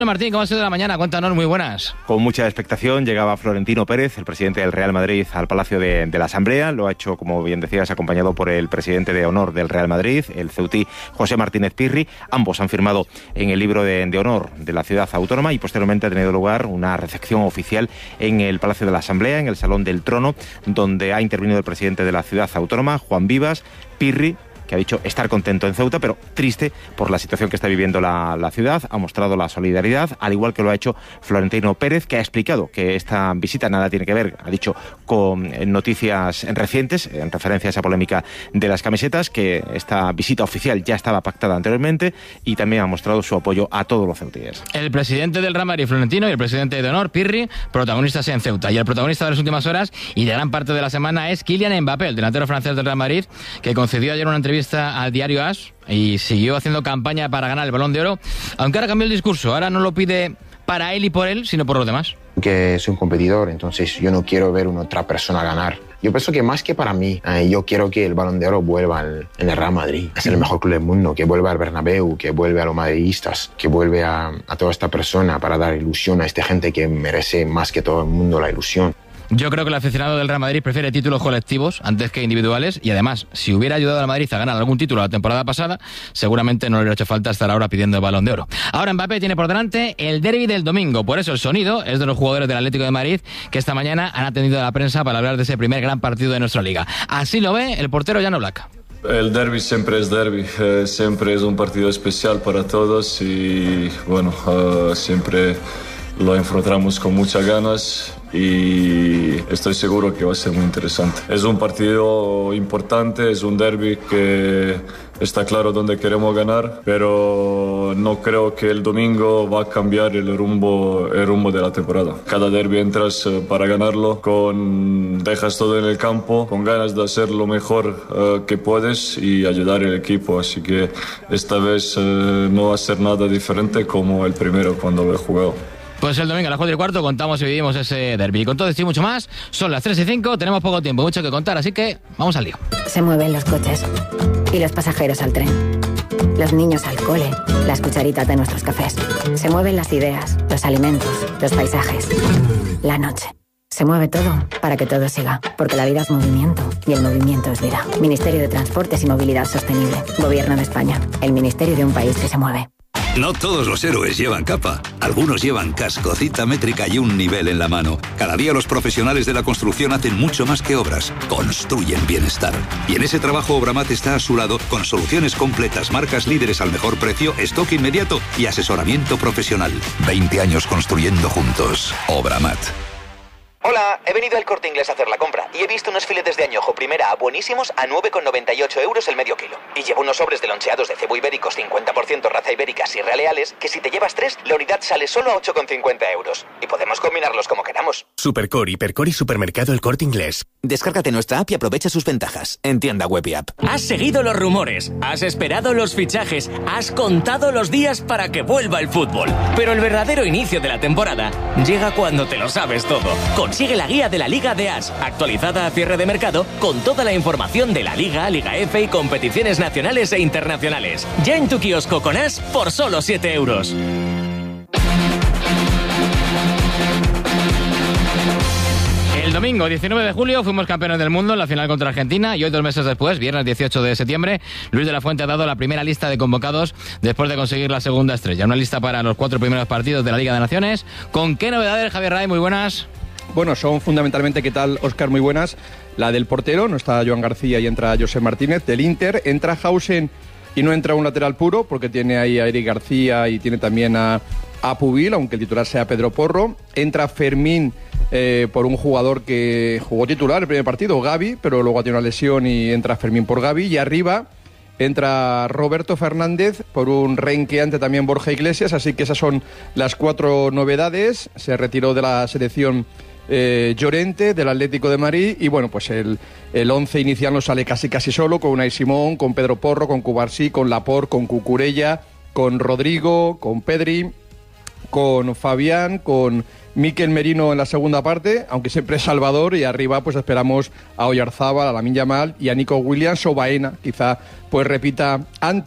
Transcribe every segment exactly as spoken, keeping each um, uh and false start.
Martín, ¿cómo ha sido la mañana? Cuéntanos, muy buenas. Con mucha expectación llegaba Florentino Pérez, el presidente del Real Madrid, al Palacio de, de la Asamblea. Lo ha hecho, como bien decías, acompañado por el presidente de honor del Real Madrid, el ceutí José Martínez Pirri. Ambos han firmado en el libro de, de honor de la ciudad autónoma y posteriormente ha tenido lugar una recepción oficial en el Palacio de la Asamblea, en el Salón del Trono, donde ha intervenido el presidente de la ciudad autónoma, Juan Vivas. Pirri, que ha dicho estar contento en Ceuta, pero triste por la situación que está viviendo la, la ciudad. Ha mostrado la solidaridad, al igual que lo ha hecho Florentino Pérez, que ha explicado que esta visita nada tiene que ver, ha dicho, con noticias recientes, en referencia a esa polémica de las camisetas, que esta visita oficial ya estaba pactada anteriormente, y también ha mostrado su apoyo a todos los ceutíes. El presidente del Real Madrid, Florentino, y el presidente de honor, Pirri, protagonistas en Ceuta. Y el protagonista de las últimas horas y de gran parte de la semana es Kylian Mbappé, el delantero francés del Real Madrid, que concedió ayer una entrevista al diario As y siguió haciendo campaña para ganar el Balón de Oro, aunque ahora cambió el discurso. Ahora no lo pide para él y por él, sino por los demás. Que soy un competidor, entonces yo no quiero ver una otra persona ganar. Yo pienso que más que para mí, eh, yo quiero que el Balón de Oro vuelva al, en el Real Madrid. Es el mejor club del mundo, que vuelva al Bernabéu, que vuelva a los madridistas, que vuelve a, a toda esta persona para dar ilusión a esta gente que merece más que todo el mundo la ilusión. Yo creo que el aficionado del Real Madrid prefiere títulos colectivos antes que individuales, y además, si hubiera ayudado al Madrid a ganar algún título la temporada pasada, seguramente no le hubiera hecho falta estar ahora pidiendo el Balón de Oro. Ahora Mbappé tiene por delante el derbi del domingo, por eso el sonido es de los jugadores del Atlético de Madrid que esta mañana han atendido a la prensa para hablar de ese primer gran partido de nuestra liga. Así lo ve el portero Jan Oblak. El derbi siempre es derbi, eh, siempre es un partido especial para todos y bueno, uh, siempre lo enfrentamos con muchas ganas y estoy seguro que va a ser muy interesante. Es un partido importante, es un derbi que está claro dónde queremos ganar, pero no creo que el domingo va a cambiar el rumbo, el rumbo de la temporada. Cada derbi entras para ganarlo, con, dejas todo en el campo, con ganas de hacer lo mejor uh, que puedes y ayudar al equipo, así que esta vez uh, no va a ser nada diferente como el primero cuando lo he jugado. Pues el domingo a las cuatro y cuarto contamos y vivimos ese derbi. Con todo esto y mucho más, son las tres y cinco, tenemos poco tiempo, mucho que contar, así que vamos al lío. Se mueven los coches y los pasajeros al tren, los niños al cole, las cucharitas de nuestros cafés. Se mueven las ideas, los alimentos, los paisajes, la noche. Se mueve todo para que todo siga, porque la vida es movimiento y el movimiento es vida. Ministerio de Transportes y Movilidad Sostenible. Gobierno de España. El ministerio de un país que se mueve. No todos los héroes llevan capa. Algunos llevan casco, cita métrica y un nivel en la mano. Cada día los profesionales de la construcción hacen mucho más que obras. Construyen bienestar. Y en ese trabajo Obramat está a su lado con soluciones completas, marcas líderes al mejor precio, stock inmediato y asesoramiento profesional. veinte años construyendo juntos. Obramat. Hola, he venido al Corte Inglés a hacer la compra y he visto unos filetes de añojo primera A buenísimos a nueve con noventa y ocho euros el medio kilo. Y llevo unos sobres de loncheados de cebo ibéricos cincuenta por ciento raza ibérica Sierra Leales que si te llevas tres, la unidad sale solo a ocho con cincuenta euros. Y podemos combinarlos como queramos. Supercore, Hipercore y Supermercado El Corte Inglés. Descárgate nuestra app y aprovecha sus ventajas. En tienda web y app. Has seguido los rumores, has esperado los fichajes, has contado los días para que vuelva el fútbol. Pero el verdadero inicio de la temporada llega cuando te lo sabes todo. Consigue la guía de la Liga de As, actualizada a cierre de mercado, con toda la información de la Liga, Liga F y competiciones nacionales e internacionales. Ya en tu kiosco con As por solo siete euros. El domingo diecinueve de julio fuimos campeones del mundo en la final contra Argentina y hoy, dos meses después, viernes dieciocho de septiembre, Luis de la Fuente ha dado la primera lista de convocados después de conseguir la segunda estrella. Una lista para los cuatro primeros partidos de la Liga de Naciones. ¿Con qué novedades, Javier Ray? Muy buenas. Bueno, son fundamentalmente, ¿qué tal, Óscar? Muy buenas. La del portero, no está Joan García y entra José Martínez. Del Inter, entra Hausen y no entra un lateral puro porque tiene ahí a Eric García y tiene también a, a Pubil, aunque el titular sea Pedro Porro. Entra Fermín eh, por un jugador que jugó titular el primer partido, Gavi, pero luego tiene una lesión y entra Fermín por Gavi. Y arriba entra Roberto Fernández por un renqueante también Borja Iglesias, así que esas son las cuatro novedades. Se retiró de la selección Eh, Llorente del Atlético de Madrid y bueno, pues el, el once inicial nos sale casi casi solo, con Unai Simón, con Pedro Porro, con Cubarsí, con Laporte, con Cucurella, con Rodrigo, con Pedri, con Fabián, con Mikel Merino en la segunda parte, aunque siempre es Salvador, y arriba pues esperamos a Oyarzábal, a Lamine Yamal y a Nico Williams o Baena, quizá pues repita ante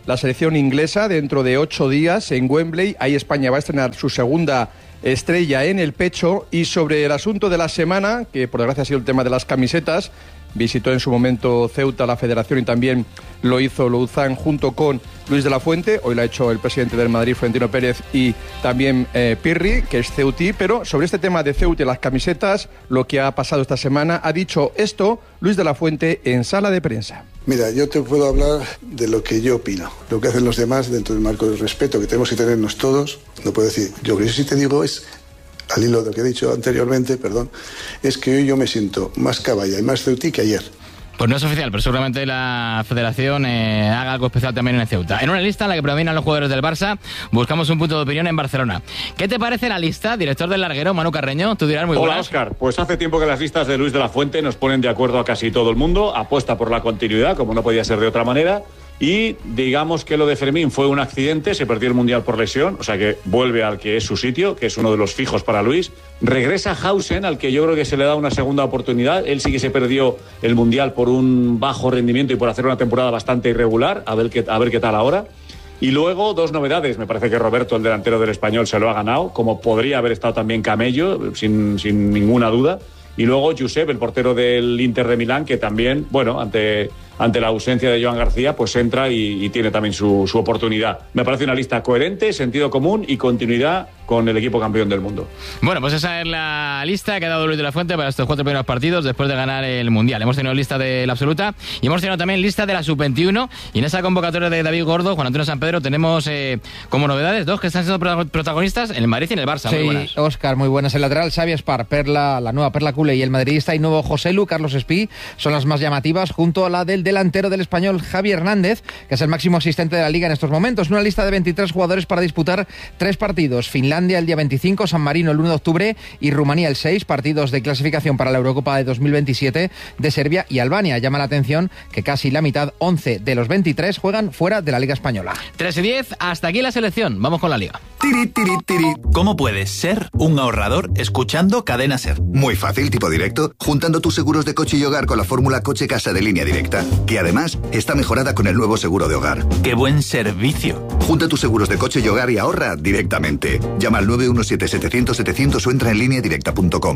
la selección inglesa dentro de ocho días en Wembley. Ahí España va a estrenar su segunda estrella en el pecho. Y sobre el asunto de la semana, que por desgracia ha sido el tema de las camisetas, visitó en su momento Ceuta la federación y también lo hizo Louzán junto con Luis de la Fuente. Hoy lo ha hecho el presidente del Madrid, Florentino Pérez, y también eh, Pirri, que es ceutí. Pero sobre este tema de Ceuta y las camisetas, lo que ha pasado esta semana, ha dicho esto Luis de la Fuente en sala de prensa. Mira, yo te puedo hablar de lo que yo opino, lo que hacen los demás dentro del marco del respeto que tenemos que tenernos todos. No puedo decir, yo lo que sí te digo es, al hilo de lo que he dicho anteriormente, perdón, es que hoy yo me siento más caballa y más ceutí que ayer. Pues no es oficial, pero seguramente la federación eh, haga algo especial también en Ceuta. En una lista en la que predominan los jugadores del Barça, buscamos un punto de opinión en Barcelona. ¿Qué te parece la lista, director del larguero, Manu Carreño? Tú dirás muy buenas. Hola, Óscar. Pues hace tiempo que las listas de Luis de la Fuente nos ponen de acuerdo a casi todo el mundo. Apuesta por la continuidad, como no podía ser de otra manera. Y digamos que lo de Fermín fue un accidente, se perdió el Mundial por lesión, o sea que vuelve al que es su sitio, que es uno de los fijos para Luis. Regresa Hausen, al que yo creo que se le da una segunda oportunidad. Él sí que se perdió el Mundial por un bajo rendimiento y por hacer una temporada bastante irregular, a ver qué, a ver qué tal ahora. Y luego dos novedades, me parece que Roberto, el delantero del Español, se lo ha ganado, como podría haber estado también Camello, sin, sin ninguna duda. Y luego Josep, el portero del Inter de Milán, que también, bueno, ante, ante la ausencia de Joan García, pues entra y, y tiene también su, su oportunidad. Me parece una lista coherente, sentido común y continuidad con el equipo campeón del mundo. Bueno, pues esa es la lista que ha dado Luis de la Fuente para estos cuatro primeros partidos después de ganar el Mundial. Hemos tenido lista de la absoluta y hemos tenido también lista de la sub veintiuno, y en esa convocatoria de David Gordo, Juan Antonio San Pedro, tenemos eh, como novedades dos que están siendo protagonistas en el Madrid y en el Barça. Sí, muy buenas. Óscar, muy buenas. El lateral Xavi Espar, Perla, la nueva Perla Culé, y el madridista y nuevo José Lu, Carlos Espí, son las más llamativas, junto a la del delantero del Español, Javi Hernández, que es el máximo asistente de la Liga en estos momentos. Una lista de veintitrés jugadores para disputar tres partidos. Finlandia el día veinticinco, San Marino el uno de octubre y Rumanía el seis, partidos de clasificación para la Eurocopa de dos mil veintisiete de Serbia y Albania. Llama la atención que casi la mitad, once de los veintitrés, juegan fuera de la Liga Española. tres y diez, hasta aquí la selección. Vamos con la Liga. Tiri, tiri, tiri. ¿Cómo puedes ser un ahorrador escuchando Cadena Ser? Muy fácil, tipo directo, juntando tus seguros de coche y hogar con la fórmula Coche-Casa de Línea Directa, que además está mejorada con el nuevo seguro de hogar. ¡Qué buen servicio! Junta tus seguros de coche y hogar y ahorra directamente. Llama al nueve uno siete setecientos setecientos o entra en línea directa punto com.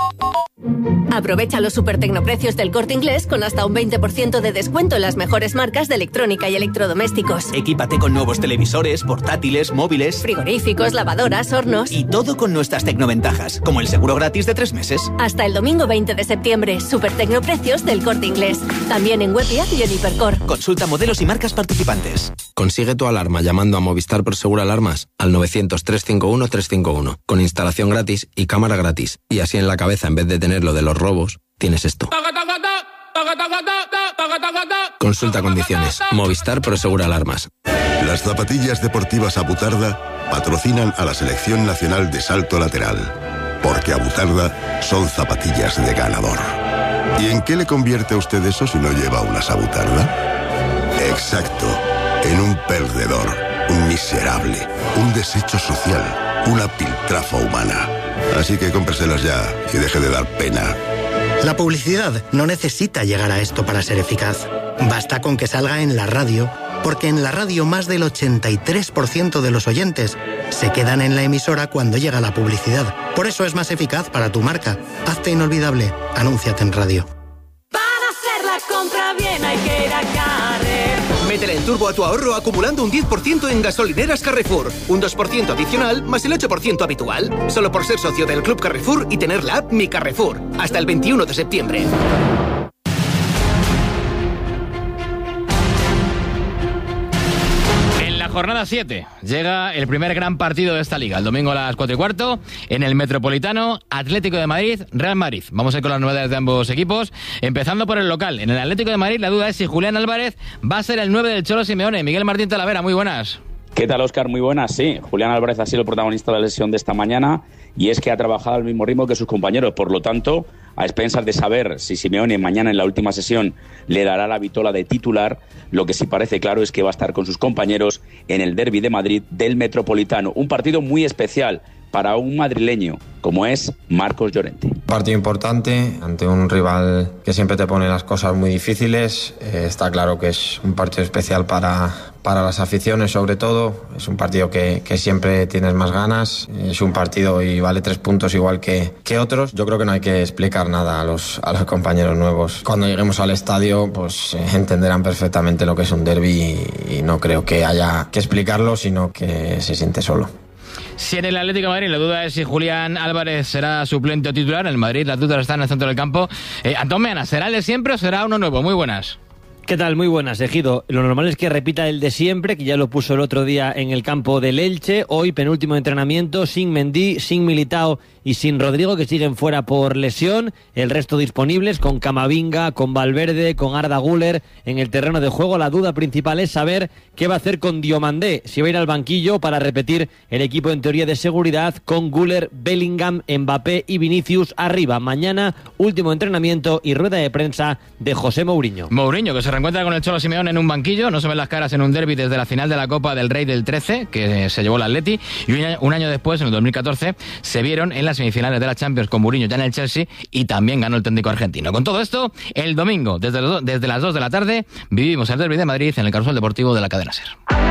Aprovecha los super tecnoprecios del Corte Inglés con hasta un veinte por ciento de descuento en las mejores marcas de electrónica y electrodomésticos. Equípate con nuevos televisores, portátiles, móviles, frigoríficos, lavadoras, hornos. Y todo con nuestras tecnoventajas, como el seguro gratis de tres meses. Hasta el domingo veinte de septiembre, super tecnoprecios del Corte Inglés. También en web y app y en Hipercor. Consulta modelos y marcas participantes. Consigue tu alarma llamando a Movistar Prosegur Alarmas al novecientos, trescientos cincuenta y uno, trescientos cincuenta y uno, con instalación gratis y cámara gratis. Y así en la cabeza, en vez de tener lo de los robos, tienes esto. Consulta condiciones. Movistar Prosegur Alarmas. Las zapatillas deportivas Abutarda patrocinan a la Selección Nacional de Salto Lateral, porque Abutarda son zapatillas de ganador. ¿Y en qué le convierte a usted eso si no lleva unas Abutarda? Exacto, en un perdedor, un miserable, un desecho social, una piltrafa humana. Así que cómpreselas ya y deje de dar pena. La publicidad no necesita llegar a esto para ser eficaz. Basta con que salga en la radio, porque en la radio más del ochenta y tres por ciento de los oyentes se quedan en la emisora cuando llega la publicidad. Por eso es más eficaz para tu marca. Hazte inolvidable. Anúnciate en radio. Para hacer la compra bien hay que ir a Carrefour. Métele el turbo a tu ahorro acumulando un diez por ciento en gasolineras Carrefour. Un dos por ciento adicional más el ocho por ciento habitual. Solo por ser socio del Club Carrefour y tener la app Mi Carrefour. Hasta el veintiuno de septiembre. Jornada siete. Llega el primer gran partido de esta liga. El domingo a las cuatro y cuarto en el Metropolitano, Atlético de Madrid, Real Madrid. Vamos a ir con las novedades de ambos equipos, empezando por el local. En el Atlético de Madrid la duda es si Julián Álvarez va a ser el nueve del Cholo Simeone. Miguel Martín Talavera, muy buenas. ¿Qué tal, Óscar? Muy buenas, sí. Julián Álvarez ha sido el protagonista de la lesión de esta mañana y es que ha trabajado al mismo ritmo que sus compañeros. Por lo tanto, a expensas de saber si Simeone mañana en la última sesión le dará la vitola de titular, lo que sí parece claro es que va a estar con sus compañeros en el derbi de Madrid del Metropolitano. Un partido muy especial para un madrileño como es Marcos Llorente. Partido importante ante un rival que siempre te pone las cosas muy difíciles. Eh, está claro que es un partido especial para, para las aficiones, sobre todo. Es un partido que, que siempre tienes más ganas. Es un partido y vale tres puntos igual que, que otros. Yo creo que no hay que explicar nada a los, a los compañeros nuevos. Cuando lleguemos al estadio, pues eh, entenderán perfectamente lo que es un derbi y, y no creo que haya que explicarlo, sino que se siente solo. Si en el Atlético de Madrid la duda es si Julián Álvarez será suplente o titular, en el Madrid las dudas están en el centro del campo. Eh, Antón Meana, ¿será el de siempre o será uno nuevo? Muy buenas. ¿Qué tal? Muy buenas, Ejido. Lo normal es que repita el de siempre, que ya lo puso el otro día en el campo del Elche. Hoy, penúltimo entrenamiento, sin Mendy, sin Militao y sin Rodrigo, que siguen fuera por lesión. El resto disponibles, con Camavinga, con Valverde, con Arda Güler en el terreno de juego. La duda principal es saber qué va a hacer con Diomandé, si va a ir al banquillo para repetir el equipo en teoría de seguridad con Güler, Bellingham, Mbappé y Vinicius arriba. Mañana, último entrenamiento y rueda de prensa de José Mourinho. Mourinho, que se reencuentra con el Cholo Simeone en un banquillo, no se ven las caras en un derbi desde la final de la Copa del Rey del trece, que se llevó el Atleti, y un año, un año después, en el dos mil catorce, se vieron en las semifinales de la Champions con Mourinho ya en el Chelsea y también ganó el técnico argentino. Con todo esto, el domingo, desde, los, desde las dos de la tarde, vivimos el derbi de Madrid en el Carrusel Deportivo de la cadena SER.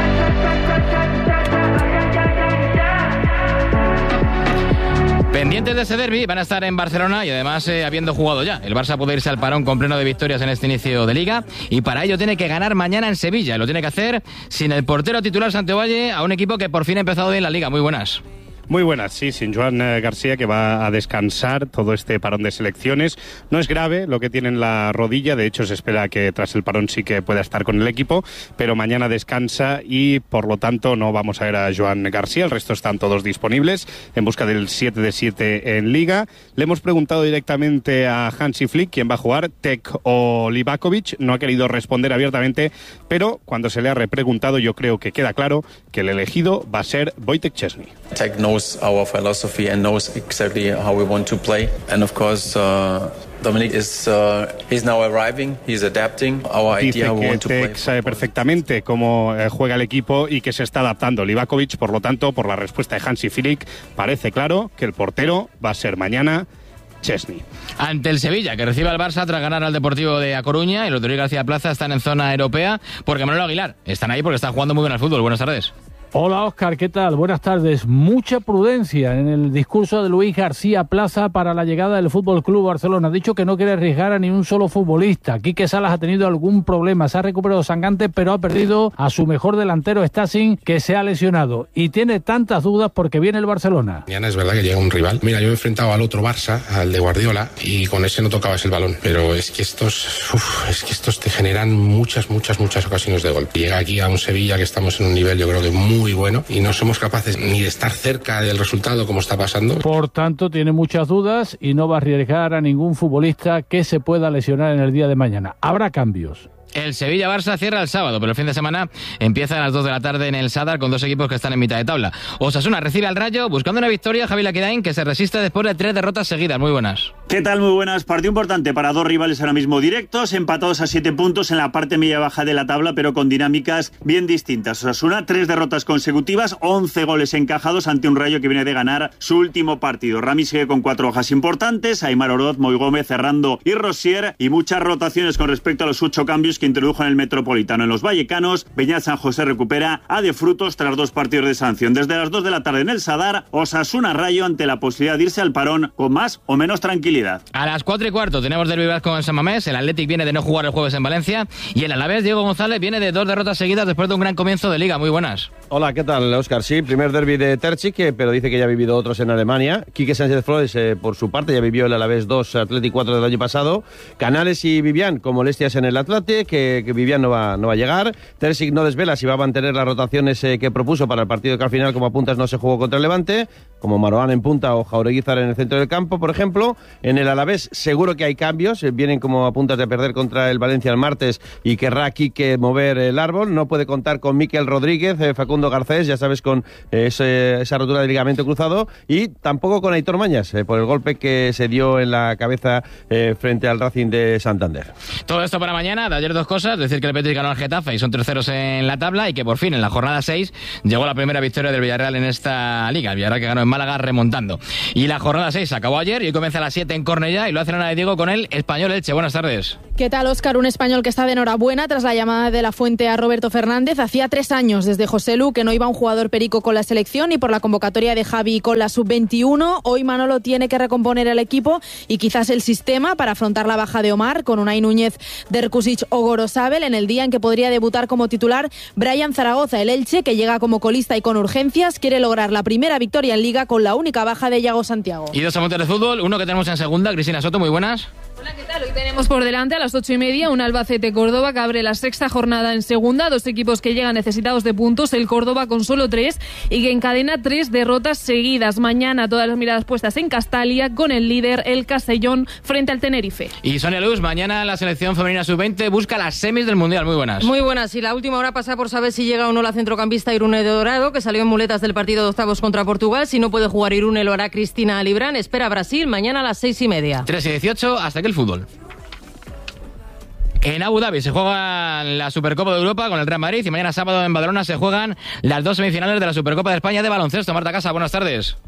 Pendientes de ese derbi van a estar en Barcelona y además eh, habiendo jugado ya. El Barça puede irse al parón con pleno de victorias en este inicio de Liga y para ello tiene que ganar mañana en Sevilla. Lo tiene que hacer sin el portero titular Santovalle, a un equipo que por fin ha empezado bien la Liga. Muy buenas. Muy buenas, sí, sin Joan García, que va a descansar todo este parón de selecciones. No es grave lo que tiene en la rodilla, de hecho se espera que tras el parón sí que pueda estar con el equipo, pero mañana descansa y por lo tanto no vamos a ver a Joan García. El resto están todos disponibles en busca del siete de siete en Liga. Le hemos preguntado directamente a Hansi Flick quién va a jugar, Tec o Livakovic. No ha querido responder abiertamente, pero cuando se le ha repreguntado yo creo que queda claro que el elegido va a ser Wojtek Szczesny. Tec knows our philosophy and knows exactly how we want to play, and of course uh, Dominic is uh, he's now arriving, he's adapting our Dice idea how we que want to play. Tec sabe perfectamente cómo eh, juega el equipo y que se está adaptando. Livakovic, por lo tanto, por la respuesta de Hansi Flick, parece claro que el portero va a ser mañana Szczesny. Ante el Sevilla, que recibe al Barça tras ganar al Deportivo de A Coruña, y los de Luis García Plaza están en zona europea, porque Manolo Aguilar están ahí porque están jugando muy bien al fútbol. Buenas tardes. Hola Óscar, ¿qué tal? Buenas tardes. Mucha prudencia en el discurso de Luis García Plaza para la llegada del Fútbol Club Barcelona. Ha dicho que no quiere arriesgar a ni un solo futbolista. Quique Salas ha tenido algún problema, se ha recuperado Sangante, pero ha perdido a su mejor delantero, Stacing, que se ha lesionado. Y tiene tantas dudas porque viene el Barcelona. Mañana es verdad que llega un rival. Mira, yo he enfrentado al otro Barça, al de Guardiola, y con ese no tocabas el balón. Pero es que estos, uf, es que estos te generan muchas, muchas, muchas ocasiones de gol. Llega aquí a un Sevilla que estamos en un nivel, yo creo que muy bueno, y no somos capaces ni de estar cerca del resultado como está pasando. Por tanto, tiene muchas dudas y no va a arriesgar a ningún futbolista que se pueda lesionar en el día de mañana. Habrá cambios. El Sevilla-Barça cierra el sábado, pero el fin de semana empieza a las dos de la tarde en el Sadar con dos equipos que están en mitad de tabla. Osasuna recibe al Rayo buscando una victoria, Javi Laquedain, que se resiste después de tres derrotas seguidas. Muy buenas. ¿Qué tal? Muy buenas. Partido importante para dos rivales ahora mismo directos, empatados a siete puntos en la parte media-baja de la tabla, pero con dinámicas bien distintas. Osasuna, tres derrotas consecutivas, once goles encajados ante un Rayo que viene de ganar su último partido. Rami sigue con cuatro bajas importantes, Aimar Oroz, Moi Gómez, Ferrando y Rosier, y muchas rotaciones con respecto a los ocho cambios que introdujo en el Metropolitano. En los vallecanos, Beñat San José recupera a De Frutos tras dos partidos de sanción. Desde las dos de la tarde en el Sadar, Osasuna Rayo ante la posibilidad de irse al parón con más o menos tranquilidad. A las cuatro y cuarto tenemos derbi vasco en San Mamés. El Athletic viene de no jugar el jueves en Valencia y el Alavés, Diego González, viene de dos derrotas seguidas después de un gran comienzo de Liga. Muy buenas. Hola, ¿qué tal, Óscar? Sí, primer derbi de Terzic, pero dice que ya ha vivido otros en Alemania. Quique Sánchez Flores, eh, por su parte, ya vivió el Alavés dos, Athletic cuatro del año pasado. Canales y Vivian con molestias en el Athletic, que, que Vivian no va, no va a llegar. Terzic no desvela si va a mantener las rotaciones eh, que propuso para el partido que al final, como apuntas, no se jugó contra el Levante, como Maroán en punta o Jaureguizar en el centro del campo, por ejemplo. En el Alavés seguro que hay cambios, eh, vienen como apuntas de perder contra el Valencia el martes y querrá Quique mover el árbol. No puede contar con Mikel Rodríguez, eh, Facundo Facundo Garcés, ya sabes, con eh, ese, esa rotura de ligamento cruzado, y tampoco con Aitor Mañas, eh, por el golpe que se dio en la cabeza eh, frente al Racing de Santander. Todo esto para mañana. De ayer dos cosas: decir que el Betis ganó al Getafe y son terceros en la tabla, y que por fin en la jornada seis llegó la primera victoria del Villarreal en esta liga. El Villarreal que ganó en Málaga remontando. Y la jornada seis acabó ayer y hoy comienza a las siete en Cornellá, y lo hace Ana de Diego con el Español Elche. Buenas tardes. ¿Qué tal, Óscar? Un Español que está de enhorabuena tras la llamada de la Fuente a Roberto Fernández. Hacía tres años desde José Lu que no iba un jugador perico con la selección, y por la convocatoria de Javi con la sub veintiuno. Hoy Manolo tiene que recomponer el equipo y quizás el sistema para afrontar la baja de Omar, con Unai Núñez, Derkusic o Gorosabel, en el día en que podría debutar como titular Brian Zaragoza. El Elche, que llega como colista y con urgencias, quiere lograr la primera victoria en Liga con la única baja de Yago Santiago. Y dos amantes de fútbol, uno que tenemos en segunda, Cristina Soto, muy buenas. Hola, ¿qué tal? Hoy tenemos por delante a las ocho y media un Albacete-Córdoba que abre la sexta jornada en segunda. Dos equipos que llegan necesitados de puntos. El Córdoba con solo tres y que encadena tres derrotas seguidas. Mañana todas las miradas puestas en Castalia con el líder, el Castellón, frente al Tenerife. Y Sonia Luz, mañana la selección femenina sub veinte busca las semis del Mundial. Muy buenas. Muy buenas. Y la última hora pasa por saber si llega o no la centrocampista Irune de Dorado, que salió en muletas del partido de octavos contra Portugal. Si no puede jugar Irune, lo hará Cristina Librán. Espera a Brasil mañana a las seis y media. tres y dieciocho, hasta aquí el fútbol. En Abu Dhabi se juega la Supercopa de Europa con el Real Madrid, y mañana sábado en Badalona se juegan las dos semifinales de la Supercopa de España de baloncesto. Marta Casa, buenas tardes.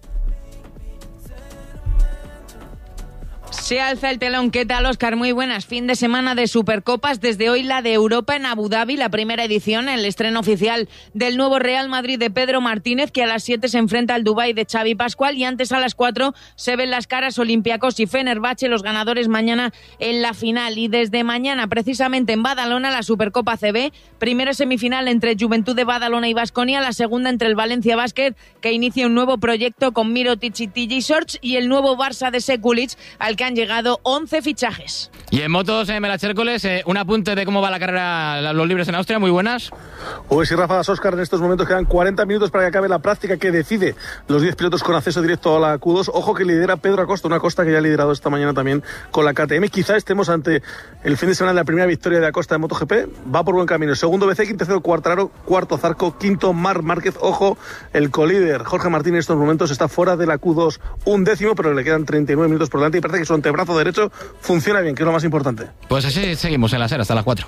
Se alza el telón. ¿Qué tal, Óscar? Muy buenas. Fin de semana de Supercopas. Desde hoy la de Europa en Abu Dhabi, la primera edición, el estreno oficial del nuevo Real Madrid de Pedro Martínez, que a las siete se enfrenta al Dubái de Xavi Pascual, y antes a las cuatro se ven las caras Olympiacos y Fenerbahce, los ganadores mañana en la final. Y desde mañana, precisamente en Badalona, la Supercopa C B, primera semifinal entre Juventud de Badalona y Baskonia, la segunda entre el Valencia Basket, que inicia un nuevo proyecto con Mirotic y T J Sorge, y el nuevo Barça de Sekulic, al que han llegado once fichajes. Y en motos, en Melachércoles, eh, un apunte de cómo va la carrera, los libres en Austria. Muy buenas. Pues sí, Rafa, Óscar, en estos momentos quedan cuarenta minutos para que acabe la práctica que decide los diez pilotos con acceso directo a la Q dos. Ojo que lidera Pedro Acosta, una Acosta que ya ha liderado esta mañana también con la K T M. Quizá estemos ante el fin de semana de la primera victoria de Acosta de MotoGP. Va por buen camino. Segundo B C K, tercero Quartararo, cuarto Zarco, quinto Marc Márquez. Ojo, el colíder Jorge Martín en estos momentos está fuera de la Q dos. Un décimo, pero le quedan treinta y nueve minutos por delante y parece que su antebrazo derecho funciona bien, que es lo más importante. Pues así seguimos en la SER hasta las cuatro.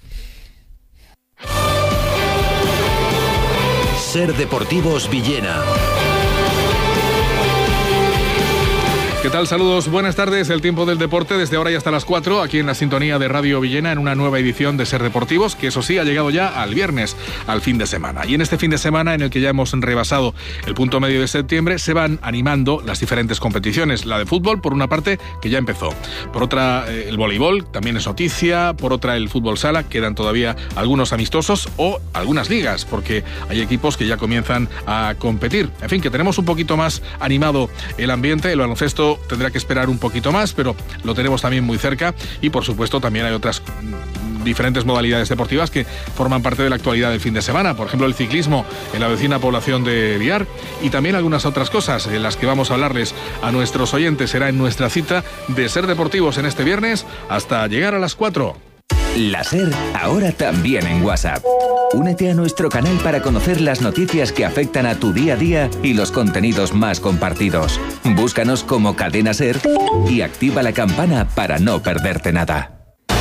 SER Deportivos Villena. ¿Qué tal? Saludos, buenas tardes. El tiempo del deporte desde ahora y hasta las cuatro, aquí en la sintonía de Radio Villena, en una nueva edición de SER Deportivos, que eso sí, ha llegado ya al viernes, al fin de semana. Y en este fin de semana, en el que ya hemos rebasado el punto medio de septiembre, se van animando las diferentes competiciones. La de fútbol, por una parte, que ya empezó. Por otra, el voleibol, también es noticia. Por otra, el fútbol sala, quedan todavía algunos amistosos o algunas ligas, porque hay equipos que ya comienzan a competir. En fin, que tenemos un poquito más animado el ambiente. El baloncesto tendrá que esperar un poquito más, pero lo tenemos también muy cerca, y por supuesto también hay otras diferentes modalidades deportivas que forman parte de la actualidad del fin de semana, por ejemplo el ciclismo en la vecina población de Biar, y también algunas otras cosas en las que vamos a hablarles a nuestros oyentes. Será en nuestra cita de SER Deportivos en este viernes hasta llegar a las cuatro. La SER, ahora también en WhatsApp. Únete a nuestro canal para conocer las noticias que afectan a tu día a día y los contenidos más compartidos. Búscanos como Cadena SER y activa la campana para no perderte nada.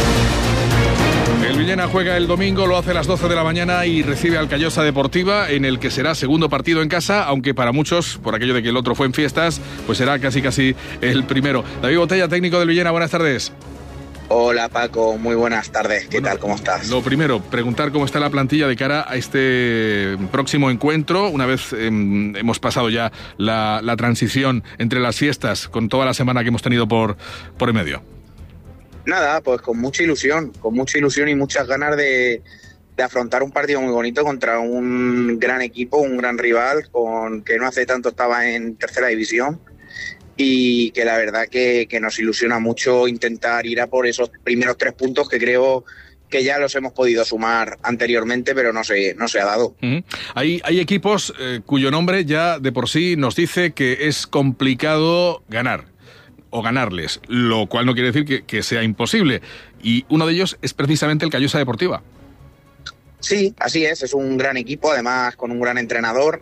El Villena juega el domingo, lo hace a las doce de la mañana y recibe al Callosa Deportiva, en el que será segundo partido en casa, aunque para muchos, por aquello de que el otro fue en fiestas, pues será casi casi el primero. David Botella, técnico del Villena, buenas tardes. Hola Paco, muy buenas tardes, ¿qué bueno, tal? ¿Cómo estás? Lo primero, preguntar cómo está la plantilla de cara a este próximo encuentro, una vez eh, hemos pasado ya la, la transición entre las fiestas, con toda la semana que hemos tenido por, por el medio. Nada, pues con mucha ilusión, con mucha ilusión y muchas ganas de, de afrontar un partido muy bonito contra un gran equipo, un gran rival, con que no hace tanto estaba en tercera división. Y que la verdad que, que nos ilusiona mucho intentar ir a por esos primeros tres puntos que creo que ya los hemos podido sumar anteriormente, pero no se, no se ha dado. Uh-huh. Hay, hay equipos eh, cuyo nombre ya de por sí nos dice que es complicado ganar o ganarles, lo cual no quiere decir que, que sea imposible. Y uno de ellos es precisamente el Callosa Deportiva. Sí, así es, es un gran equipo, además con un gran entrenador,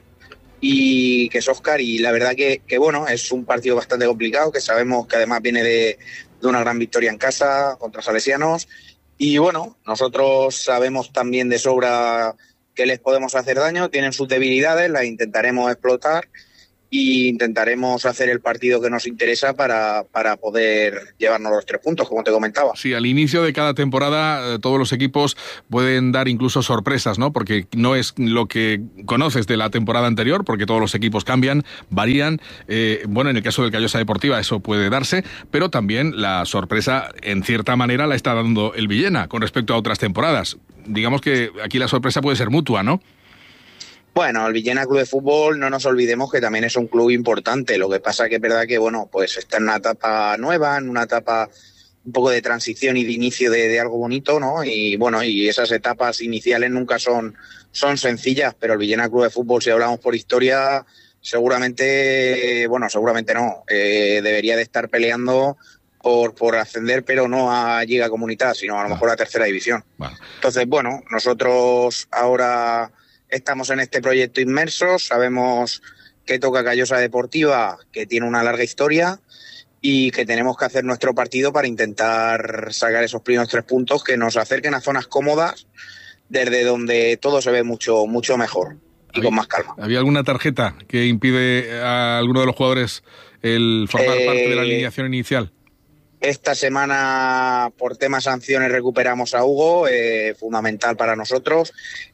y que es Óscar, y la verdad que, que bueno, es un partido bastante complicado, que sabemos que además viene de, de una gran victoria en casa contra Salesianos, y bueno, nosotros sabemos también de sobra que les podemos hacer daño, tienen sus debilidades, las intentaremos explotar, y intentaremos hacer el partido que nos interesa para, para poder llevarnos los tres puntos, como te comentaba. Sí, al inicio de cada temporada eh, todos los equipos pueden dar incluso sorpresas, ¿no? Porque no es lo que conoces de la temporada anterior, porque todos los equipos cambian, varían. Eh, bueno, en el caso del Callosa Deportiva eso puede darse, pero también la sorpresa, en cierta manera, la está dando el Villena con respecto a otras temporadas. Digamos que aquí la sorpresa puede ser mutua, ¿no? Bueno, el Villena Club de Fútbol, no nos olvidemos que también es un club importante. Lo que pasa que es verdad que, bueno, pues está en una etapa nueva, en una etapa un poco de transición y de inicio de, de algo bonito, ¿no? Y bueno, y esas etapas iniciales nunca son, son sencillas, pero el Villena Club de Fútbol, si hablamos por historia, seguramente, bueno, seguramente no, eh, debería de estar peleando por, por ascender, pero no a Liga Comunidad, sino a lo mejor a Tercera División. Bueno. Entonces, bueno, nosotros ahora estamos en este proyecto inmersos, sabemos que toca Callosa Deportiva, que tiene una larga historia, y que tenemos que hacer nuestro partido para intentar sacar esos primeros tres puntos que nos acerquen a zonas cómodas, desde donde todo se ve mucho, mucho mejor y con más calma. ¿Había alguna tarjeta que impide a alguno de los jugadores el formar Eh, parte de la alineación inicial? Esta semana, por temas sanciones, recuperamos a Hugo, eh, fundamental para nosotros.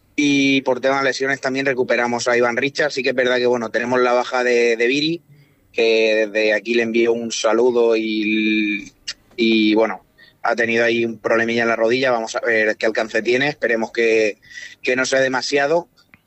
Y por temas de lesiones también recuperamos a Iván Richard. Sí que es verdad que bueno, tenemos la baja de, de Viri, que desde aquí le envío un saludo y, y bueno, ha tenido ahí un problemilla en la rodilla. Vamos a ver qué alcance tiene, esperemos que, que no sea demasiado.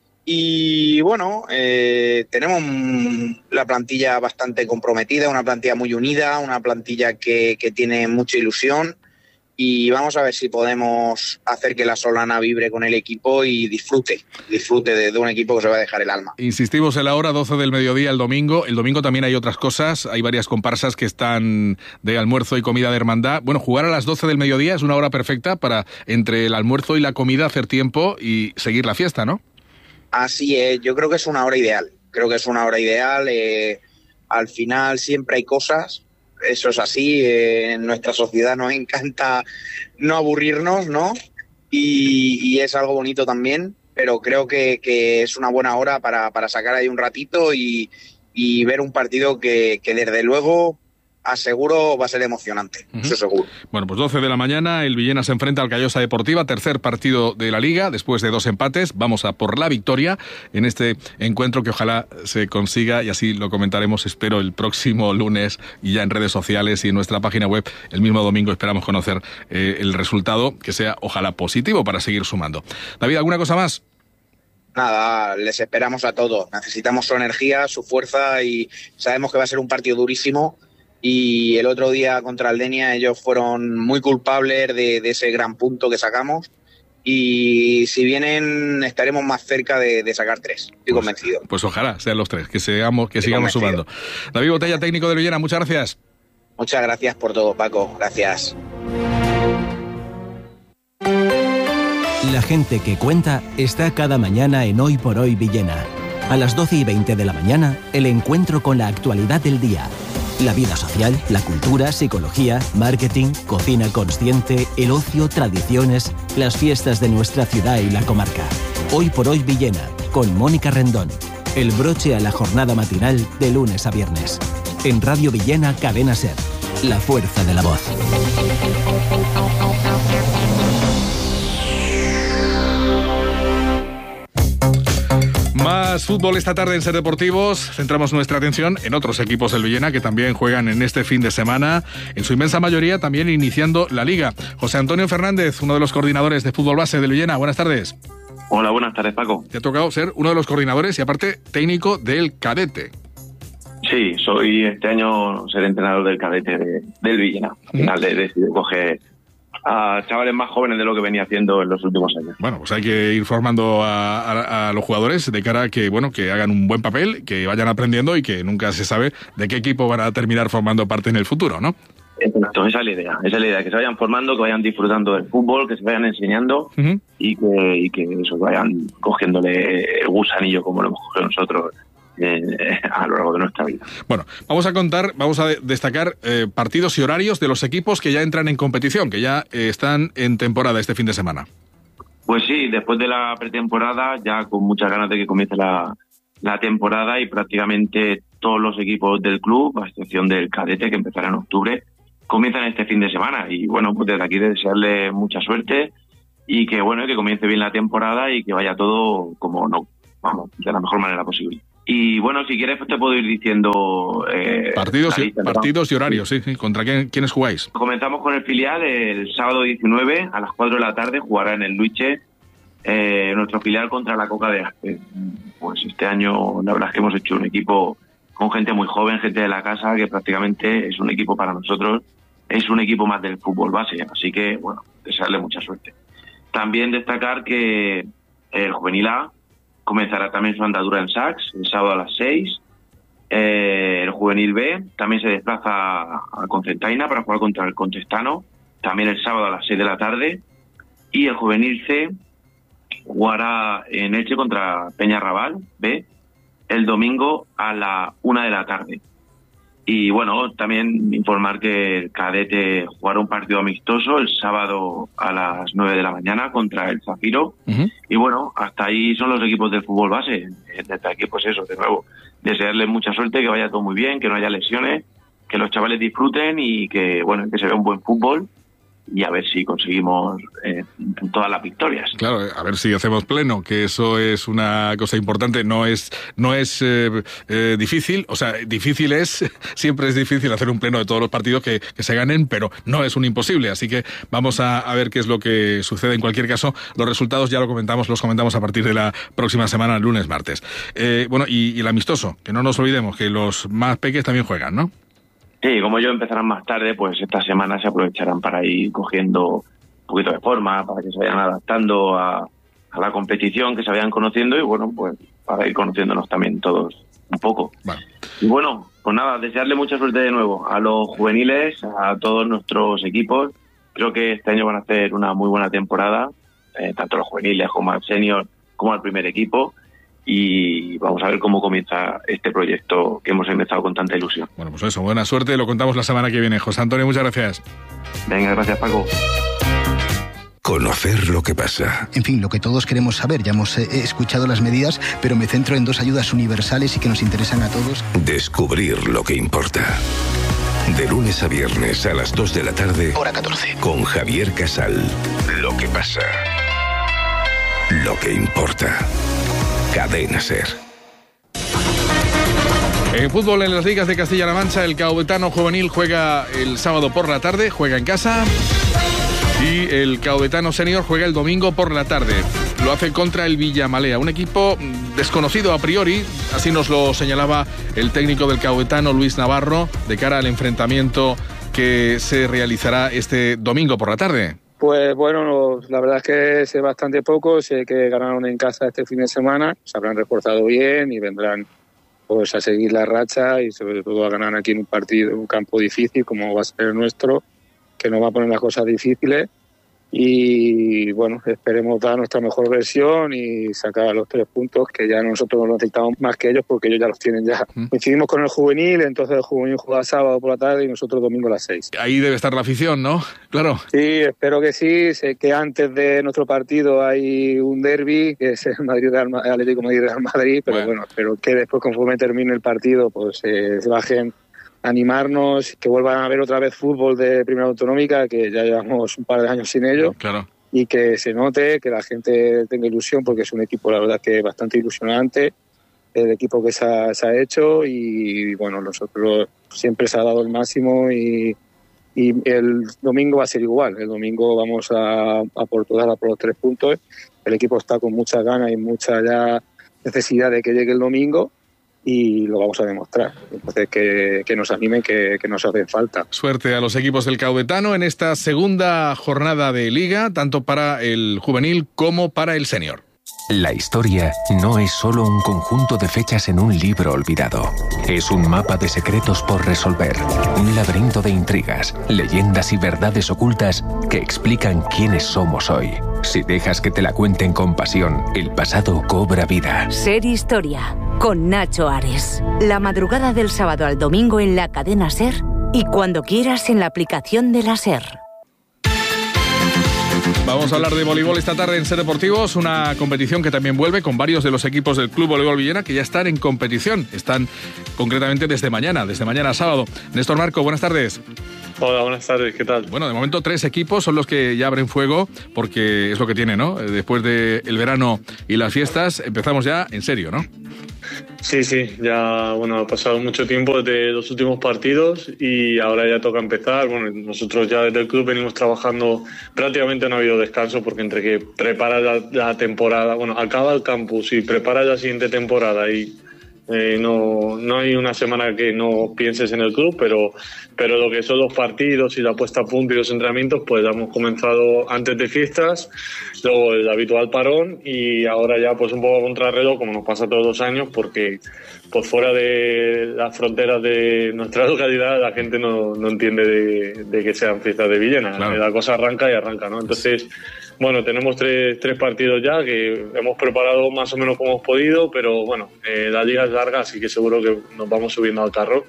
Y bueno, eh, tenemos la plantilla bastante comprometida, una plantilla muy unida, una plantilla que, que tiene mucha ilusión. Y vamos a ver si podemos hacer que la Solana vibre con el equipo y disfrute, disfrute de, de un equipo que se va a dejar el alma. Insistimos en la hora, doce del mediodía el domingo. El domingo también hay otras cosas, hay varias comparsas que están de almuerzo y comida de hermandad. Bueno, jugar a las doce del mediodía es una hora perfecta para entre el almuerzo y la comida hacer tiempo y seguir la fiesta, ¿no? Así es, yo creo que es una hora ideal, creo que es una hora ideal. Eh, al final siempre hay cosas. Eso es así, eh, en nuestra sociedad nos encanta no aburrirnos, ¿no? Y, y es algo bonito también, pero creo que, que es una buena hora para, para sacar ahí un ratito y, y ver un partido que, que desde luego aseguro va a ser emocionante, uh-huh. Eso seguro. Bueno, pues doce de la mañana, el Villena se enfrenta al Callosa Deportiva, tercer partido de la Liga, después de dos empates, vamos a por la victoria en este encuentro que ojalá se consiga y así lo comentaremos, espero, el próximo lunes y ya en redes sociales y en nuestra página web el mismo domingo esperamos conocer eh, el resultado, que sea ojalá positivo para seguir sumando. David, ¿alguna cosa más? Nada, les esperamos a todos, necesitamos su energía, su fuerza y sabemos que va a ser un partido durísimo. Y el otro día contra Aldenia ellos fueron muy culpables de, de ese gran punto que sacamos. Y si vienen estaremos más cerca de, de sacar tres, estoy pues, convencido. Pues ojalá sean los tres, que, sigamos, que sigamos sumando. David Botella, técnico del Villena, muchas gracias. Muchas gracias por todo, Paco, gracias. La gente que cuenta está cada mañana en Hoy por Hoy Villena. A las doce y veinte de la mañana, el encuentro con la actualidad del día. La vida social, la cultura, psicología, marketing, cocina consciente, el ocio, tradiciones, las fiestas de nuestra ciudad y la comarca. Hoy por Hoy Villena, con Mónica Rendón. El broche a la jornada matinal de lunes a viernes. En Radio Villena, Cadena Ser. La fuerza de la voz. Más fútbol esta tarde en Ser Deportivos. Centramos nuestra atención en otros equipos del Villena que también juegan en este fin de semana, en su inmensa mayoría también iniciando la Liga. José Antonio Fernández, uno de los coordinadores de fútbol base del Villena. Buenas tardes. Hola, buenas tardes, Paco. Te ha tocado ser uno de los coordinadores y aparte técnico del cadete. Sí, soy este año ser entrenador del cadete de, del Villena. Al final he decidido coger a chavales más jóvenes de lo que venía haciendo en los últimos años. Bueno, pues hay que ir formando a, a, a los jugadores de cara a que, bueno, que hagan un buen papel, que vayan aprendiendo y que nunca se sabe de qué equipo van a terminar formando parte en el futuro, ¿no? Exacto, esa es la idea, esa es la idea, que se vayan formando, que vayan disfrutando del fútbol, que se vayan enseñando uh-huh. y que y que eso, vayan cogiéndole el gusanillo como lo hemos cogido nosotros eh, a lo largo de nuestra vida. Bueno, vamos a contar, vamos a de- destacar eh, partidos y horarios de los equipos que ya entran en competición, que ya eh, están en temporada este fin de semana. Pues sí, después de la pretemporada, ya con muchas ganas de que comience la, la temporada y prácticamente todos los equipos del club, a excepción del cadete que empezará en octubre, comienzan este fin de semana y bueno, pues desde aquí desearle mucha suerte y que bueno, que comience bien la temporada y que vaya todo como no, vamos, de la mejor manera posible. Y bueno, si quieres pues te puedo ir diciendo eh, partidos, y, lista, partidos y horarios, sí, sí. ¿Contra quién, quiénes jugáis? Comenzamos con el filial el sábado diecinueve a las cuatro de la tarde, jugará en el Luche eh, nuestro filial contra la Coca de Aspe. Pues este año la verdad es que hemos hecho un equipo con gente muy joven, gente de la casa, que prácticamente es un equipo para nosotros, es un equipo más del fútbol base, así que, bueno, desearle mucha suerte. También destacar que el Juvenil A comenzará también su andadura en Sax, el sábado a las seis, eh, el Juvenil B también se desplaza a Concentaina para jugar contra el Contestano, también el sábado a las seis de la tarde, y el Juvenil C jugará en Elche contra Peñarrabal B, el domingo a la una de la tarde. Y bueno, también informar que el cadete jugará un partido amistoso el sábado a las nueve de la mañana contra el Zafiro. Uh-huh. Y bueno, hasta ahí son los equipos del fútbol base. Desde aquí, pues eso, de nuevo, desearles mucha suerte, que vaya todo muy bien, que no haya lesiones, que los chavales disfruten y que, bueno, que se vea un buen fútbol. Y a ver si conseguimos eh, todas las victorias. Claro, a ver si hacemos pleno, que eso es una cosa importante. No es no es eh, eh, difícil, o sea, difícil es, siempre es difícil hacer un pleno de todos los partidos que, que se ganen, pero no es un imposible. Así que vamos a, a ver qué es lo que sucede. En cualquier caso, los resultados ya lo comentamos, los comentamos a partir de la próxima semana, lunes, martes. Eh, bueno, y, y el amistoso, que no nos olvidemos que los más pequeños también juegan, ¿no? Sí, como ellos empezarán más tarde, pues esta semana se aprovecharán para ir cogiendo un poquito de forma, para que se vayan adaptando a, a la competición, que se vayan conociendo y bueno, pues para ir conociéndonos también todos un poco. Vale. Y bueno, pues nada, desearle mucha suerte de nuevo a los juveniles, a todos nuestros equipos. Creo que este año van a hacer una muy buena temporada, eh, tanto los juveniles como al senior, como al primer equipo. Y vamos a ver cómo comienza este proyecto que hemos empezado con tanta ilusión. Bueno, pues eso, buena suerte, lo contamos la semana que viene. José Antonio, muchas gracias. Venga, gracias, Paco. Conocer lo que pasa. En fin, lo que todos queremos saber. Ya hemos eh, escuchado las medidas, pero me centro en dos ayudas universales y que nos interesan a todos. Descubrir lo que importa. De lunes a viernes a las dos de la tarde. Hora catorce. Con Javier Casal. Lo que pasa. Lo que importa. Cadena SER. En fútbol, en las ligas de Castilla-La Mancha, el Caudetano Juvenil juega el sábado por la tarde, juega en casa. Y el Caudetano Senior juega el domingo por la tarde. Lo hace contra el Villamalea, un equipo desconocido a priori, así nos lo señalaba el técnico del Caudetano, Luis Navarro, de cara al enfrentamiento que se realizará este domingo por la tarde. Pues bueno, la verdad es que sé bastante poco, sé que ganaron en casa este fin de semana, se habrán reforzado bien y vendrán pues a seguir la racha y sobre todo a ganar aquí en un partido, un campo difícil como va a ser el nuestro, que nos va a poner las cosas difíciles y bueno, esperemos dar nuestra mejor versión y sacar los tres puntos que ya nosotros no necesitamos más que ellos porque ellos ya los tienen ya. Mm. Coincidimos con el juvenil, entonces el juvenil juega sábado por la tarde y nosotros domingo a las seis. Ahí debe estar la afición, ¿no? Claro. Sí, espero que sí. Sé que antes de nuestro partido hay un derbi, que es el Madrid Real, Atlético Madrid Real Madrid, pero bueno. bueno, espero que después conforme termine el partido pues eh, se bajen animarnos, que vuelvan a ver otra vez fútbol de Primera Autonómica, que ya llevamos un par de años sin ello. Claro. Y que se note, que la gente tenga ilusión, porque es un equipo, la verdad, que bastante ilusionante, el equipo que se ha, se ha hecho y, bueno, nosotros siempre se ha dado el máximo y, y el domingo va a ser igual. El domingo vamos a, a por todas, a por los tres puntos. El equipo está con muchas ganas y mucha ya necesidad de que llegue el domingo y lo vamos a demostrar. Entonces, que, que nos animen, que, que nos hacen falta. Suerte a los equipos del Caudetano en esta segunda jornada de Liga, tanto para el juvenil como para el senior. La historia no es solo un conjunto de fechas en un libro olvidado. Es un mapa de secretos por resolver, un laberinto de intrigas, leyendas y verdades ocultas que explican quiénes somos hoy. Si dejas que te la cuenten con pasión, el pasado cobra vida. Ser Historia, con Nacho Ares. La madrugada del sábado al domingo en la cadena SER y cuando quieras en la aplicación de la SER. Vamos a hablar de voleibol esta tarde en Ser Deportivos, una competición que también vuelve con varios de los equipos del Club Voleibol Villena que ya están en competición. Están concretamente desde mañana, desde mañana sábado. Néstor Marco, buenas tardes. Hola, buenas tardes, ¿qué tal? Bueno, de momento tres equipos son los que ya abren fuego porque es lo que tiene, ¿no? Después del verano y las fiestas empezamos ya en serio, ¿no? Sí, sí, ya bueno, ha pasado mucho tiempo desde los últimos partidos y ahora ya toca empezar. Bueno, nosotros ya desde el club venimos trabajando, prácticamente no ha habido descanso porque entre que prepara la, la temporada, bueno, acaba el campus y prepara la siguiente temporada y eh, no, no hay una semana que no pienses en el club, pero, pero lo que son los partidos y la puesta a punto y los entrenamientos, pues hemos comenzado antes de fiestas, luego el habitual parón y ahora ya pues un poco a contrarreloj, como nos pasa todos los años, porque pues fuera de las fronteras de nuestra localidad la gente no, no entiende de, de que sean fiestas de Villena. Claro. La cosa arranca y arranca, ¿no? Entonces, bueno, tenemos tres, tres partidos ya que hemos preparado más o menos como hemos podido, pero bueno, eh, la liga es larga, así que seguro que nos vamos subiendo al carro.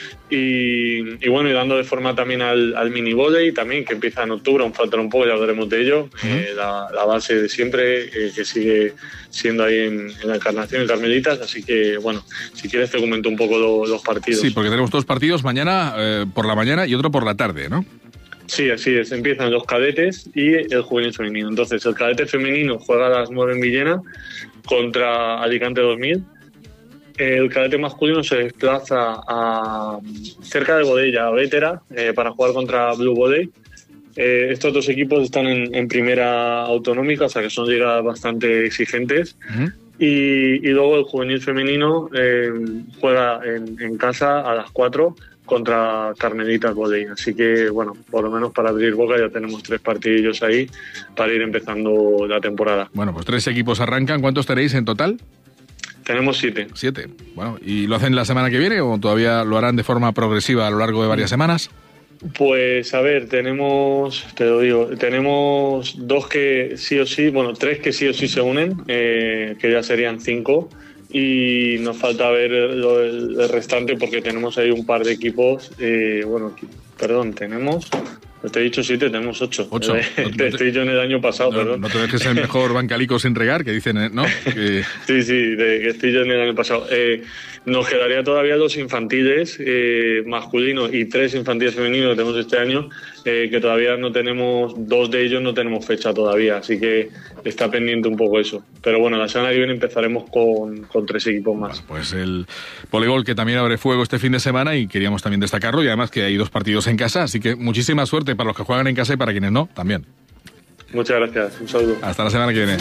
Y, y bueno, y dando de forma también al, al mini volley también, que empieza en octubre, aún falta un poco, ya hablaremos de ello. Uh-huh. eh, la, la base de siempre, eh, que sigue siendo ahí en, en la Encarnación, en Carmelitas, así que bueno, si quieres te comento un poco lo, los partidos. Sí, porque tenemos dos partidos mañana eh, por la mañana y otro por la tarde, ¿no? Sí, así es, empiezan los cadetes y el juvenil femenino. Entonces, el cadete femenino juega a las nueve en Villena contra Alicante dos mil. El cadete masculino se desplaza a cerca de Bodella, a Vétera, eh, para jugar contra Blue Volley. Eh, estos dos equipos están en, en primera autonómica, o sea que son ligas bastante exigentes. Uh-huh. Y, y luego el juvenil femenino eh, juega en, en casa a las cuatro contra Carmelitas Volley. Así que, bueno, por lo menos para abrir boca ya tenemos tres partidillos ahí para ir empezando la temporada. Bueno, pues tres equipos arrancan. ¿Cuántos tenéis en total? Tenemos siete. Siete. Bueno, ¿y lo hacen la semana que viene o todavía lo harán de forma progresiva a lo largo de varias semanas? Pues a ver, tenemos, te lo digo, tenemos dos que sí o sí, bueno, tres que sí o sí se unen, eh, que ya serían cinco. Y nos falta ver lo, el, el restante porque tenemos ahí un par de equipos. Eh, bueno, perdón, tenemos... Te he dicho siete, tenemos ocho. Ocho. Eh, no, no te, estoy yo en el año pasado, no, perdón. No te dejes el mejor bancalico sin regar, que dicen, ¿no? Que... Sí, sí, de, que estoy yo en el año pasado. Eh, nos quedaría todavía los infantiles eh, masculinos y tres infantiles femeninos que tenemos este año, eh, que todavía no tenemos, dos de ellos no tenemos fecha todavía, así que está pendiente un poco eso. Pero bueno, la semana que viene empezaremos con, con tres equipos más. Bueno, pues el voleibol que también abre fuego este fin de semana y queríamos también destacarlo, y además que hay dos partidos en casa, así que muchísima suerte para los que juegan en casa y para quienes no, también. Muchas gracias, un saludo. Hasta la semana que viene.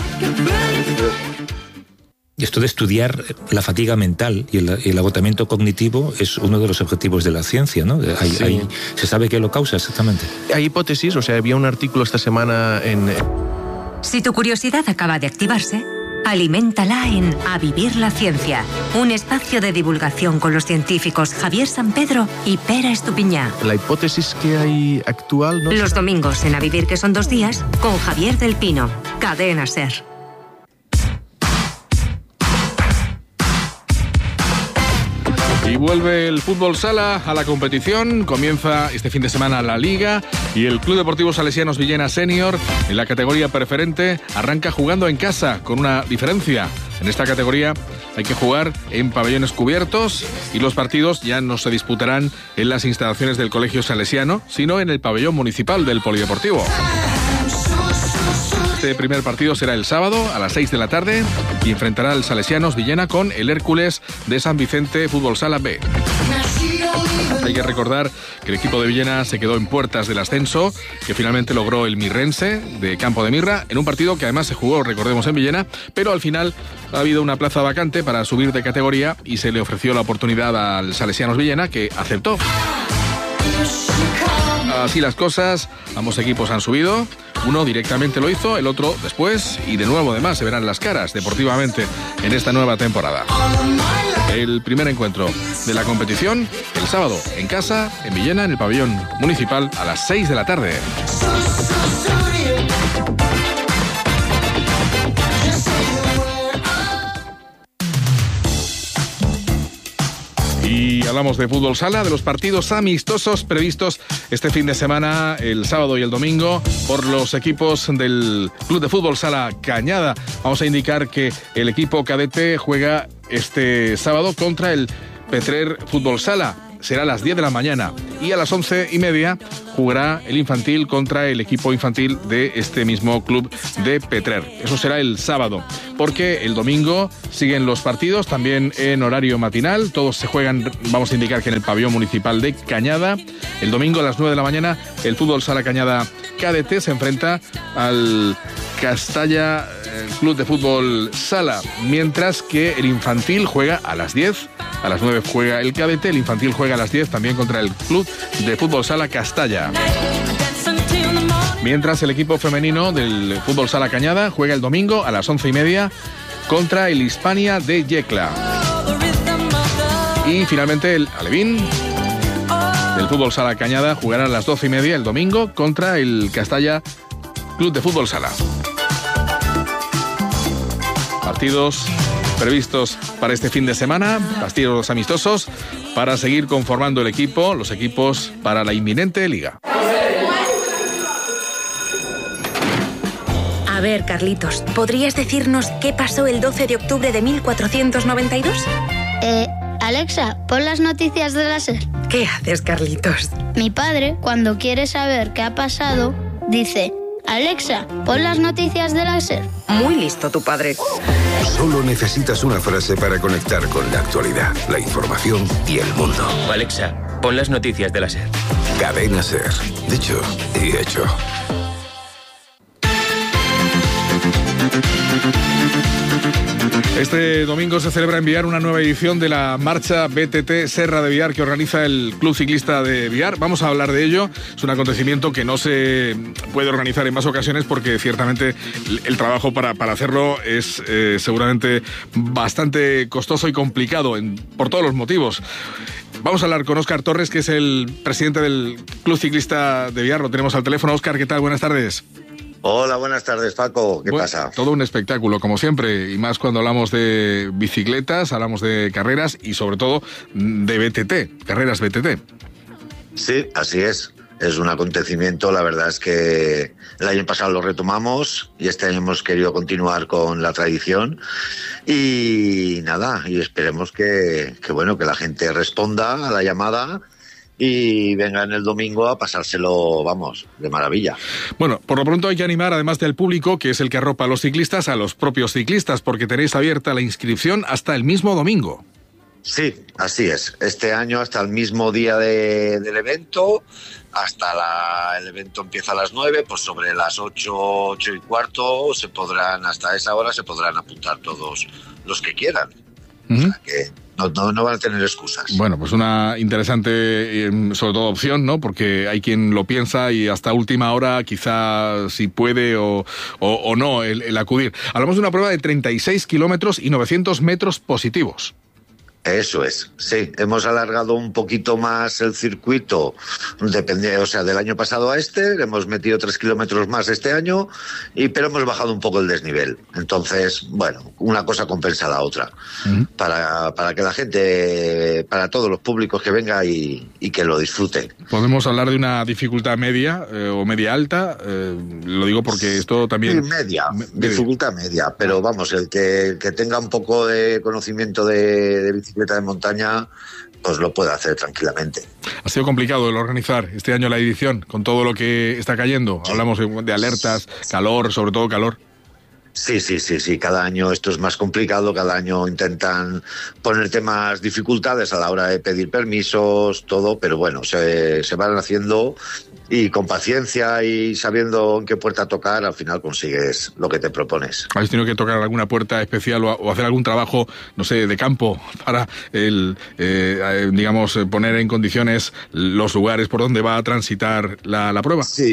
Y esto de estudiar la fatiga mental y el, el agotamiento cognitivo es uno de los objetivos de la ciencia, ¿no? Hay, sí. hay, ¿Se sabe qué lo causa exactamente? Hay hipótesis, o sea, había un artículo esta semana en... Si tu curiosidad acaba de activarse, aliméntala en A Vivir la Ciencia, un espacio de divulgación con los científicos Javier Sampedro y Pera Estupiñá. La hipótesis que hay actual... ¿no? Los domingos en A Vivir, que son dos días, con Javier del Pino, Cadena SER. Y vuelve el fútbol sala a la competición, comienza este fin de semana la Liga y el Club Deportivo Salesianos Villena Senior en la categoría preferente arranca jugando en casa con una diferencia. En esta categoría hay que jugar en pabellones cubiertos y los partidos ya no se disputarán en las instalaciones del Colegio Salesiano, sino en el pabellón municipal del Polideportivo. Este primer partido será el sábado a las seis de la tarde y enfrentará al Salesianos Villena con el Hércules de San Vicente Fútbol Sala B. Hay que recordar que el equipo de Villena se quedó en puertas del ascenso, que finalmente logró el Mirrense de Campo de Mirra, en un partido que además se jugó, recordemos, en Villena, pero al final ha habido una plaza vacante para subir de categoría y se le ofreció la oportunidad al Salesianos Villena, que aceptó. Así las cosas, ambos equipos han subido. Uno directamente lo hizo, el otro después, y de nuevo además se verán las caras deportivamente en esta nueva temporada. El primer encuentro de la competición el sábado en casa, en Villena, en el pabellón municipal, a las seis de la tarde. Y hablamos de fútbol sala, de los partidos amistosos previstos este fin de semana, el sábado y el domingo, por los equipos del Club de Fútbol Sala Cañada. Vamos a indicar que el equipo cadete juega este sábado contra el Petrer Fútbol Sala. Será a las diez de la mañana, y a las once y media jugará el infantil contra el equipo infantil de este mismo club de Petrer. Eso será el sábado, porque el domingo siguen los partidos también en horario matinal. Todos se juegan, vamos a indicar que en el pabellón municipal de Cañada. El domingo a las nueve de la mañana el Fútbol Sala Cañada Cadete se enfrenta al Castalla el Club de Fútbol Sala, mientras que el infantil juega a las diez. A las nueve juega el cadete, el infantil juega a las diez también contra el Club de Fútbol Sala Castalla. Mientras el equipo femenino del Fútbol Sala Cañada juega el domingo a las once y media contra el Hispania de Yecla. Y finalmente el Alevín del Fútbol Sala Cañada jugará a las doce y media el domingo contra el Castalla Club de Fútbol Sala. Partidos previstos para este fin de semana, partidos amistosos para seguir conformando el equipo, los equipos para la inminente liga. A ver, Carlitos, ¿podrías decirnos qué pasó el doce de octubre de mil cuatrocientos noventa y dos? Eh, Alexa, pon las noticias de la SER. ¿Qué haces, Carlitos? Mi padre, cuando quiere saber qué ha pasado, dice: Alexa, pon las noticias de la SER. Muy listo tu padre. Solo necesitas una frase para conectar con la actualidad, la información y el mundo. Alexa, pon las noticias de la SER. Cadena SER. Dicho y hecho. Este domingo se celebra en Biar una nueva edición de la marcha B T T Serra de Biar que organiza el Club Ciclista de Biar. Vamos a hablar de ello. Es un acontecimiento que no se puede organizar en más ocasiones porque ciertamente el trabajo para, para hacerlo es eh, seguramente bastante costoso y complicado en, por todos los motivos. Vamos a hablar con Óscar Torres, que es el presidente del Club Ciclista de Biar. Lo tenemos al teléfono. Óscar, ¿qué tal? Buenas tardes. Hola, buenas tardes, Paco. ¿Qué bueno, pasa? Todo un espectáculo, como siempre, y más cuando hablamos de bicicletas, hablamos de carreras y sobre todo de B T T, carreras B T T. Sí, así es. Es un acontecimiento, la verdad es que el año pasado lo retomamos y este año hemos querido continuar con la tradición y nada, y esperemos que, que bueno, que la gente responda a la llamada y vengan el domingo a pasárselo, vamos, de maravilla. Bueno, por lo pronto hay que animar, además del público, que es el que arropa a los ciclistas, a los propios ciclistas, porque tenéis abierta la inscripción hasta el mismo domingo. Sí, así es. Este año hasta el mismo día de, del evento, hasta la, el evento empieza a las nueve, pues sobre las ocho, ocho y cuarto, se podrán, hasta esa hora se podrán apuntar todos los que quieran. Uh-huh. O sea que no, no, no van a tener excusas. Bueno, pues una interesante, sobre todo, opción, ¿no? Porque hay quien lo piensa y hasta última hora quizá si puede o, o, o no el, el acudir. Hablamos de una prueba de treinta y seis kilómetros y novecientos metros positivos. Eso es, sí. Hemos alargado un poquito más el circuito, depende, o sea, del año pasado a este, hemos metido tres kilómetros más este año, y pero hemos bajado un poco el desnivel. Entonces, bueno, una cosa compensa la otra. Uh-huh. Para, para que la gente, para todos los públicos que venga y, y que lo disfrute. ¿Podemos hablar de una dificultad media eh, o media alta? Eh, lo digo porque esto también... Sí, media, me, dificultad media, pero vamos, el que, el que tenga un poco de conocimiento de, de bicicleta de montaña, pues lo puede hacer tranquilamente. Ha sido complicado el organizar este año la edición, con todo lo que está cayendo. Sí. Hablamos de, de alertas, calor, sobre todo calor. Sí, sí, sí, sí. Cada año esto es más complicado, cada año intentan ponerte más dificultades a la hora de pedir permisos, todo, pero bueno, se, se van haciendo y con paciencia y sabiendo en qué puerta tocar, al final consigues lo que te propones. ¿Habéis tenido que tocar alguna puerta especial o, o hacer algún trabajo, no sé, de campo para, el, eh, digamos, poner en condiciones los lugares por donde va a transitar la, la prueba? Sí.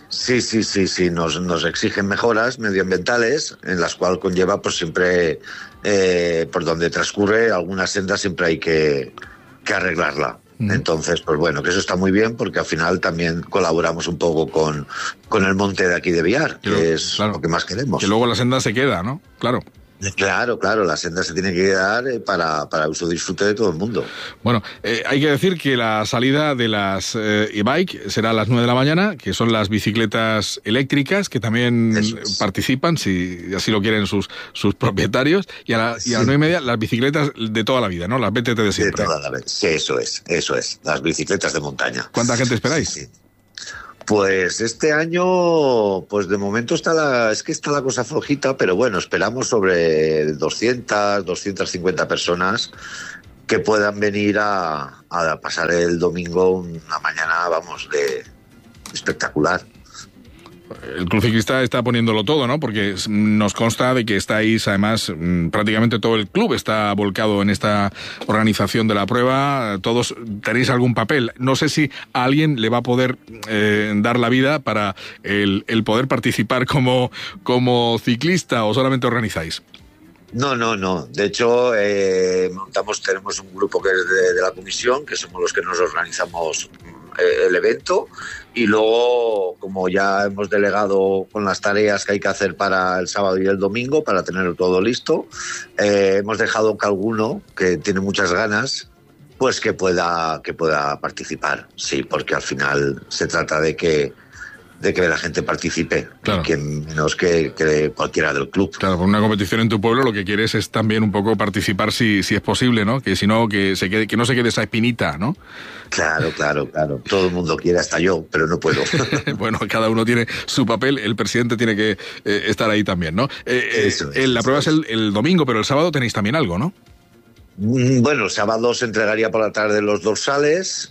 Sí, sí, sí, sí, nos, nos exigen mejoras medioambientales, en las cuales conlleva, pues siempre, eh, por donde transcurre alguna senda siempre hay que, que arreglarla. Mm. Entonces, pues bueno, que eso está muy bien porque al final también colaboramos un poco con, con el monte de aquí de Villar, que, que es claro, lo que más queremos. Que luego la senda se queda, ¿no? Claro. Claro, claro, la senda se tiene que quedar para, para uso y disfrute de todo el mundo. Bueno, eh, hay que decir que la salida de las eh, e-bike será a las nueve de la mañana, que son las bicicletas eléctricas, que también es. participan, si así lo quieren sus, sus propietarios, y a, la, sí. y a las nueve y media las bicicletas de toda la vida, ¿no? Las B T T de siempre. De toda la vida, sí, eso es, eso es, las bicicletas de montaña. ¿Cuánta gente esperáis? Sí, sí. Pues este año, pues de momento está la, es que está la cosa flojita, pero bueno, esperamos sobre doscientas, doscientas cincuenta personas que puedan venir a, a pasar el domingo una mañana, vamos, de espectacular. El Club Ciclista está poniéndolo todo, ¿no? Porque nos consta de que estáis, además, prácticamente todo el club está volcado en esta organización de la prueba. Todos tenéis algún papel. No sé si a alguien le va a poder eh, dar la vida para el, el poder participar como, como ciclista, o solamente organizáis. No, no, no. De hecho, eh, montamos, tenemos un grupo que es de, de la comisión, que somos los que nos organizamos eh, el evento, y luego, como ya hemos delegado con las tareas que hay que hacer para el sábado y el domingo, para tenerlo todo listo, eh, hemos dejado que alguno que tiene muchas ganas, pues que pueda, que pueda participar. Sí, porque al final se trata de que de que la gente participe, claro. que menos que, que cualquiera del club. Claro, por una competición en tu pueblo lo que quieres es también un poco participar si, si es posible, ¿no? Que si no, que se quede, que no se quede esa espinita, ¿no? Claro, claro, claro. Todo el mundo quiere, hasta yo, pero no puedo. Bueno, cada uno tiene su papel, el presidente tiene que eh, estar ahí también, ¿no? Eh, eso es, la prueba es el, el domingo, pero el sábado tenéis también algo, ¿no? Bueno, el sábado se entregaría por la tarde los dorsales,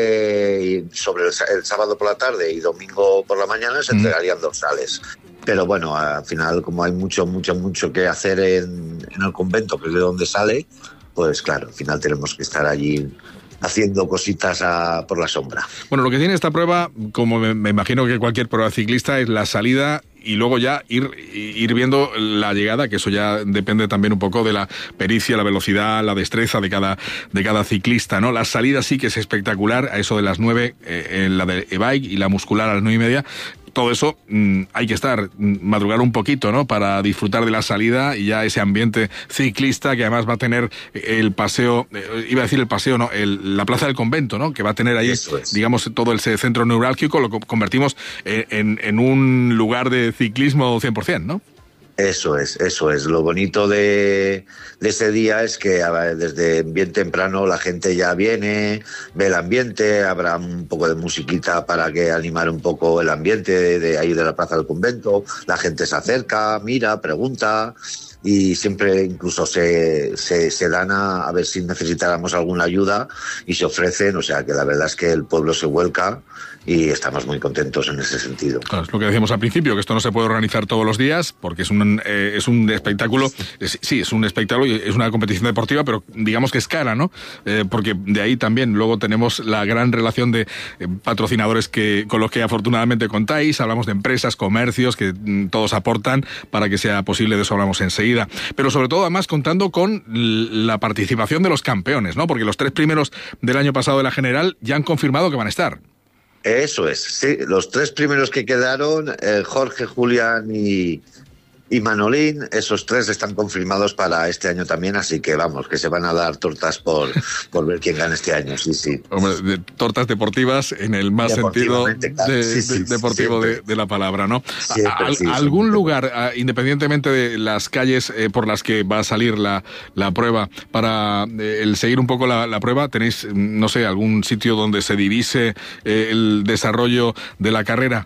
eh, y sobre el, el sábado por la tarde y domingo por la mañana se entregarían mm. dorsales. Pero bueno, al final, como hay mucho, mucho, mucho que hacer en, en el convento, que es de donde sale, pues claro, al final tenemos que estar allí haciendo cositas a, por la sombra. Bueno, lo que tiene esta prueba, como me, me imagino que cualquier prueba ciclista, es la salida y luego ya ir, ir viendo la llegada, que eso ya depende también un poco de la pericia, la velocidad, la destreza de cada, de cada ciclista, ¿no? La salida sí que es espectacular, a eso de las nueve, eh, en la de e-bike, y la muscular a las nueve y media. Todo eso mmm, hay que estar, madrugar un poquito, ¿no? Para disfrutar de la salida y ya ese ambiente ciclista que además va a tener el paseo, eh, iba a decir el paseo, no, el, la plaza del convento, ¿no? Que va a tener ahí, digamos, todo el centro neurálgico, lo convertimos en, en, en un lugar de ciclismo cien por ciento, ¿no? Eso es, eso es. Lo bonito de, de ese día es que desde bien temprano la gente ya viene, ve el ambiente, habrá un poco de musiquita para que animar un poco el ambiente de, de ahí de la Plaza del Convento. La gente se acerca, mira, pregunta, y siempre incluso se, se, se dan a, a ver si necesitáramos alguna ayuda y se ofrecen. O sea que la verdad es que el pueblo se vuelca y estamos muy contentos en ese sentido. Claro, es lo que decíamos al principio, que esto no se puede organizar todos los días porque es un eh, es un espectáculo, es, sí, es un espectáculo y es una competición deportiva, pero digamos que es cara, ¿no? Eh, porque de ahí también luego tenemos la gran relación de eh, patrocinadores que con los que afortunadamente contáis, hablamos de empresas, comercios, que mm, todos aportan para que sea posible, de eso hablamos enseguida. Pero sobre todo, además, contando con la participación de los campeones, ¿no? Porque los tres primeros del año pasado de la general ya han confirmado que van a estar. Eso es, sí. Los tres primeros que quedaron, eh, Jorge, Julián y, y Manolín, esos tres están confirmados para este año también, así que vamos, que se van a dar tortas por, por ver quién gana este año, sí, sí. Hombre, de, tortas deportivas en el más sentido claro. de, sí, sí, de, deportivo de, de la palabra, ¿no? Siempre, ¿Al, sí, ¿Algún siempre. lugar, a, independientemente de las calles eh, por las que va a salir la, la prueba, para eh, el seguir un poco la, la prueba, tenéis, no sé, algún sitio donde se divise eh, el desarrollo de la carrera?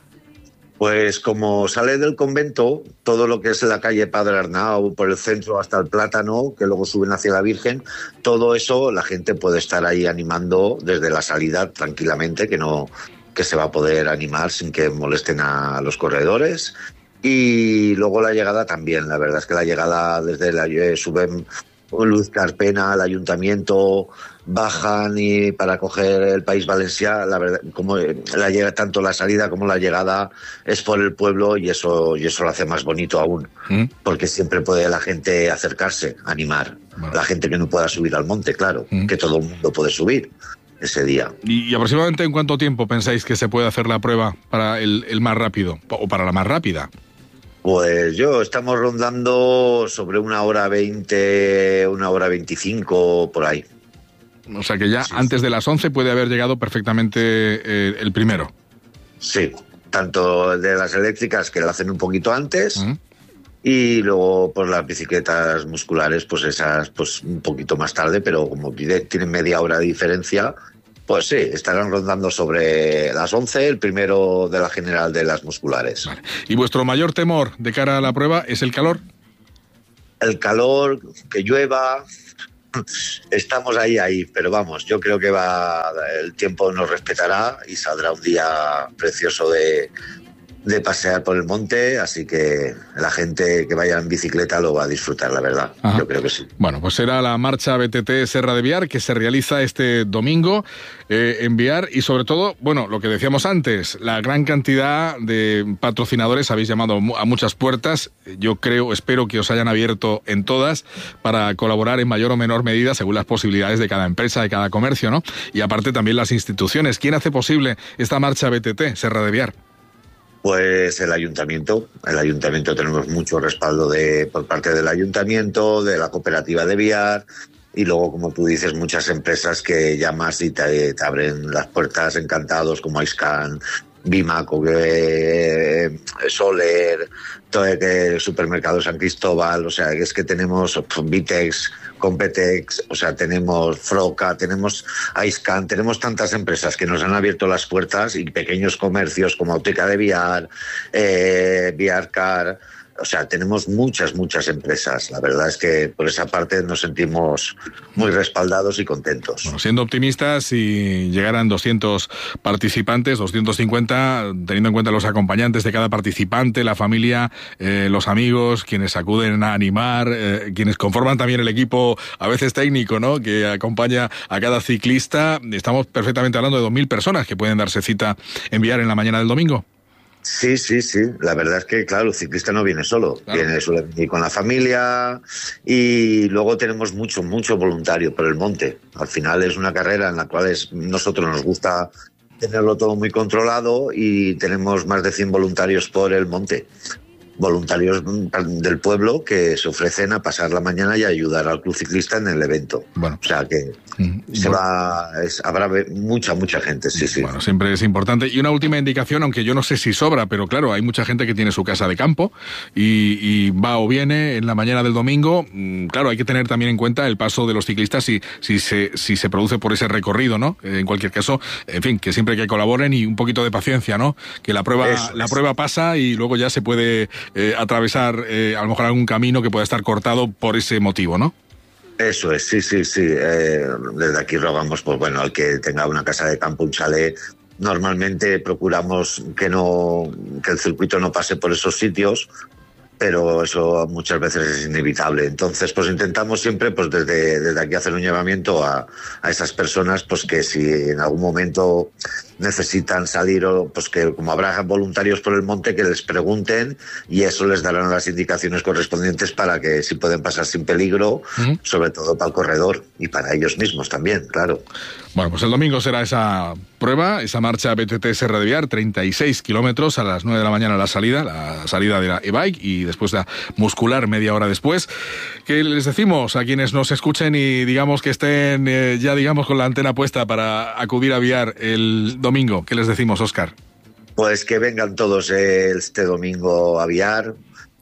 Pues como sale del convento, todo lo que es la calle Padre Arnau, por el centro hasta el Plátano, que luego suben hacia la Virgen, todo eso la gente puede estar ahí animando desde la salida tranquilamente, que no que se va a poder animar sin que molesten a los corredores. Y luego la llegada también, la verdad es que la llegada desde la eh, suben Luz Carpena, el ayuntamiento, bajan y para coger el País Valencià, la verdad, como la llega tanto la salida como la llegada es por el pueblo y eso y eso lo hace más bonito aún, ¿Mm? Porque siempre puede la gente acercarse, animar, bueno. La gente que no pueda subir al monte, claro, ¿Mm? Que todo el mundo puede subir ese día. ¿Y, y aproximadamente en cuánto tiempo pensáis que se puede hacer la prueba para el, el más rápido o para la más rápida? Pues yo, estamos rondando sobre una hora veinte, una hora veinticinco, por ahí. O sea que ya sí, antes de las once puede haber llegado perfectamente eh, el primero. Sí, tanto de las eléctricas que lo hacen un poquito antes ¿Mm? Y luego pues las bicicletas musculares, pues esas pues un poquito más tarde, pero como tienen media hora de diferencia, pues sí, estarán rondando sobre las once, el primero de la general de las musculares. Vale. ¿Y vuestro mayor temor de cara a la prueba es el calor? El calor, que llueva, estamos ahí, ahí, pero vamos, yo creo que va, el tiempo nos respetará y saldrá un día precioso de, de pasear por el monte, así que la gente que vaya en bicicleta lo va a disfrutar, la verdad. Ajá. Yo creo que sí. Bueno, pues será la marcha B T T Serra de Biar que se realiza este domingo eh, en Biar y sobre todo, bueno, lo que decíamos antes, la gran cantidad de patrocinadores, habéis llamado a muchas puertas, yo creo, espero que os hayan abierto en todas para colaborar en mayor o menor medida según las posibilidades de cada empresa, de cada comercio, ¿no? Y aparte también las instituciones. ¿Quién hace posible esta marcha B T T Serra de Biar? Pues el ayuntamiento, el ayuntamiento tenemos mucho respaldo de por parte del ayuntamiento, de la cooperativa de Biar y luego, como tú dices, muchas empresas que llamas y te, te abren las puertas encantados, como Aiscan, Bimaco, eh, Soler, todo el supermercado San Cristóbal, o sea, es que tenemos Vitex, Competex, o sea, tenemos Froca, tenemos Aiscan, tenemos tantas empresas que nos han abierto las puertas y pequeños comercios como Auteca de Biar, eh, Biarcar, o sea, tenemos muchas, muchas empresas. La verdad es que por esa parte nos sentimos muy respaldados y contentos. Bueno, siendo optimistas, si llegaran doscientos participantes, doscientos cincuenta, teniendo en cuenta los acompañantes de cada participante, la familia, eh, los amigos, quienes acuden a animar, eh, quienes conforman también el equipo, a veces técnico, ¿no?, que acompaña a cada ciclista, estamos perfectamente hablando de dos mil personas que pueden darse cita en Biar en la mañana del domingo. Sí, sí, sí. La verdad es que, claro, el ciclista no viene solo. Claro. Viene suele venir con la familia y luego tenemos mucho, mucho voluntario por el monte. Al final es una carrera en la cual es, nosotros nos gusta tenerlo todo muy controlado y tenemos más de cien voluntarios por el monte. Voluntarios del pueblo que se ofrecen a pasar la mañana y a ayudar al club ciclista en el evento. Bueno. O sea que mm, se bueno. va, es, habrá mucha, mucha gente, sí, sí. Bueno, siempre es importante. Y una última indicación, aunque yo no sé si sobra, pero claro, hay mucha gente que tiene su casa de campo y, y va o viene en la mañana del domingo. Claro, hay que tener también en cuenta el paso de los ciclistas si, si, se, si se produce por ese recorrido, ¿no? En cualquier caso, en fin, que siempre que colaboren y un poquito de paciencia, ¿no? Que la prueba, es, la es. prueba pasa y luego ya se puede Eh, atravesar eh, a lo mejor algún camino que pueda estar cortado por ese motivo, ¿no? Eso es, sí, sí, sí. Eh, desde aquí rogamos, pues bueno, al que tenga una casa de campo, un chalet, normalmente procuramos que no, que el circuito no pase por esos sitios, pero eso muchas veces es inevitable. Entonces, pues intentamos siempre, pues desde, desde aquí hacer un llamamiento a, a esas personas, pues que si en algún momento necesitan salir, o pues que como habrá voluntarios por el monte, que les pregunten y eso les darán las indicaciones correspondientes para que si pueden pasar sin peligro, uh-huh. sobre todo para el corredor y para ellos mismos también, claro. Bueno, pues el domingo será esa prueba, esa marcha B T T Serra de Biar, treinta y seis kilómetros, a las nueve de la mañana la salida, la salida de la e-bike y después la muscular media hora después. ¿Qué les decimos a quienes nos escuchen y digamos que estén eh, ya digamos con la antena puesta para acudir a Biar el domingo? ¿Qué les decimos, Óscar? Pues que vengan todos este domingo a Biar,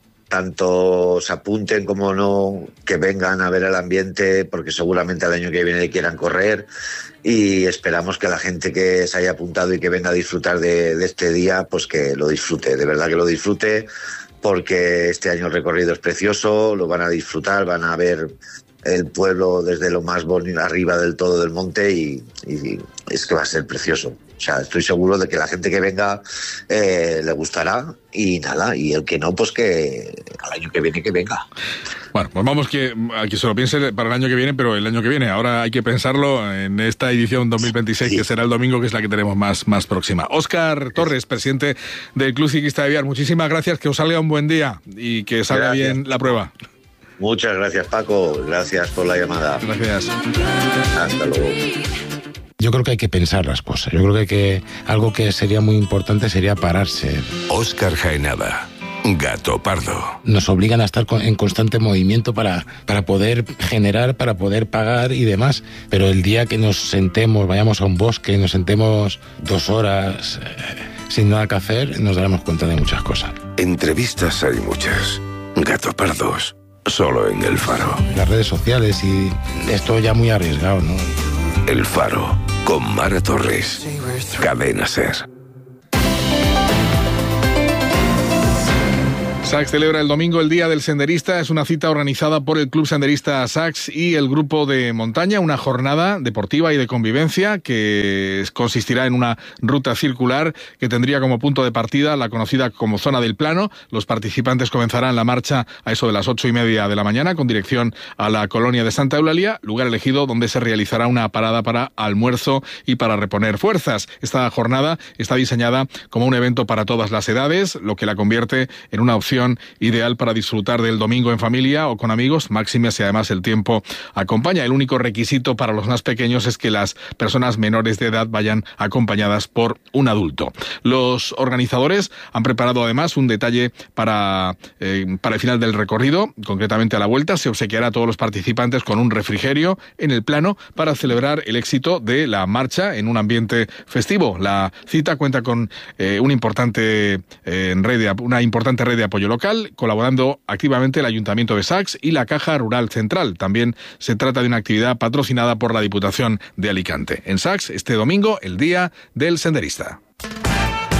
tanto se apunten como no, que vengan a ver el ambiente, porque seguramente el año que viene quieran correr, y esperamos que la gente que se haya apuntado y que venga a disfrutar de, de este día, pues que lo disfrute, de verdad que lo disfrute, porque este año el recorrido es precioso, lo van a disfrutar, van a ver el pueblo desde lo más bonito arriba del todo del monte y, y es que va a ser precioso. O sea, estoy seguro de que la gente que venga eh, le gustará y nada, y el que no, pues que al año que viene que venga. Bueno, pues vamos que a que se lo piense para el año que viene, pero el año que viene. Ahora hay que pensarlo en esta edición dos mil veintiséis, sí, que será el domingo, que es la que tenemos más, más próxima. Óscar Torres, presidente del Club Ciclista de Biar, muchísimas gracias, que os salga un buen día y que salga gracias. bien la prueba. Muchas gracias, Paco, gracias por la llamada. Gracias. Hasta luego. Yo creo que hay que pensar las cosas. Yo creo que, hay que algo que sería muy importante sería pararse. Óscar Jaenada, Gato Pardo. Nos obligan a estar en constante movimiento para, para poder generar, para poder pagar y demás. Pero el día que nos sentemos, vayamos a un bosque, nos sentemos dos horas eh, sin nada que hacer, nos daremos cuenta de muchas cosas. Entrevistas hay muchas. Gato Pardos, solo en El Faro. Las redes sociales y esto ya muy arriesgado, ¿no? El Faro, con Mara Torres. Cadena SER. SACS celebra el domingo el Día del Senderista. Es una cita organizada por el Club Senderista SACS y el Grupo de Montaña, una jornada deportiva y de convivencia que consistirá en una ruta circular que tendría como punto de partida la conocida como Zona del Plano. Los participantes comenzarán la marcha a eso de las ocho y media de la mañana con dirección a la colonia de Santa Eulalia, lugar elegido donde se realizará una parada para almuerzo y para reponer fuerzas. Esta jornada está diseñada como un evento para todas las edades, lo que la convierte en una opción ideal para disfrutar del domingo en familia o con amigos, máxime si además el tiempo acompaña. El único requisito para los más pequeños es que las personas menores de edad vayan acompañadas por un adulto. Los organizadores han preparado además un detalle para, eh, para el final del recorrido, concretamente a la vuelta. Se obsequiará a todos los participantes con un refrigerio en el plano para celebrar el éxito de la marcha en un ambiente festivo. La cita cuenta con eh, un importante, eh, red de, una importante red de apoyo local, colaborando activamente el Ayuntamiento de SACS y la Caja Rural Central. También se trata de una actividad patrocinada por la Diputación de Alicante. En SACS, este domingo, el Día del Senderista.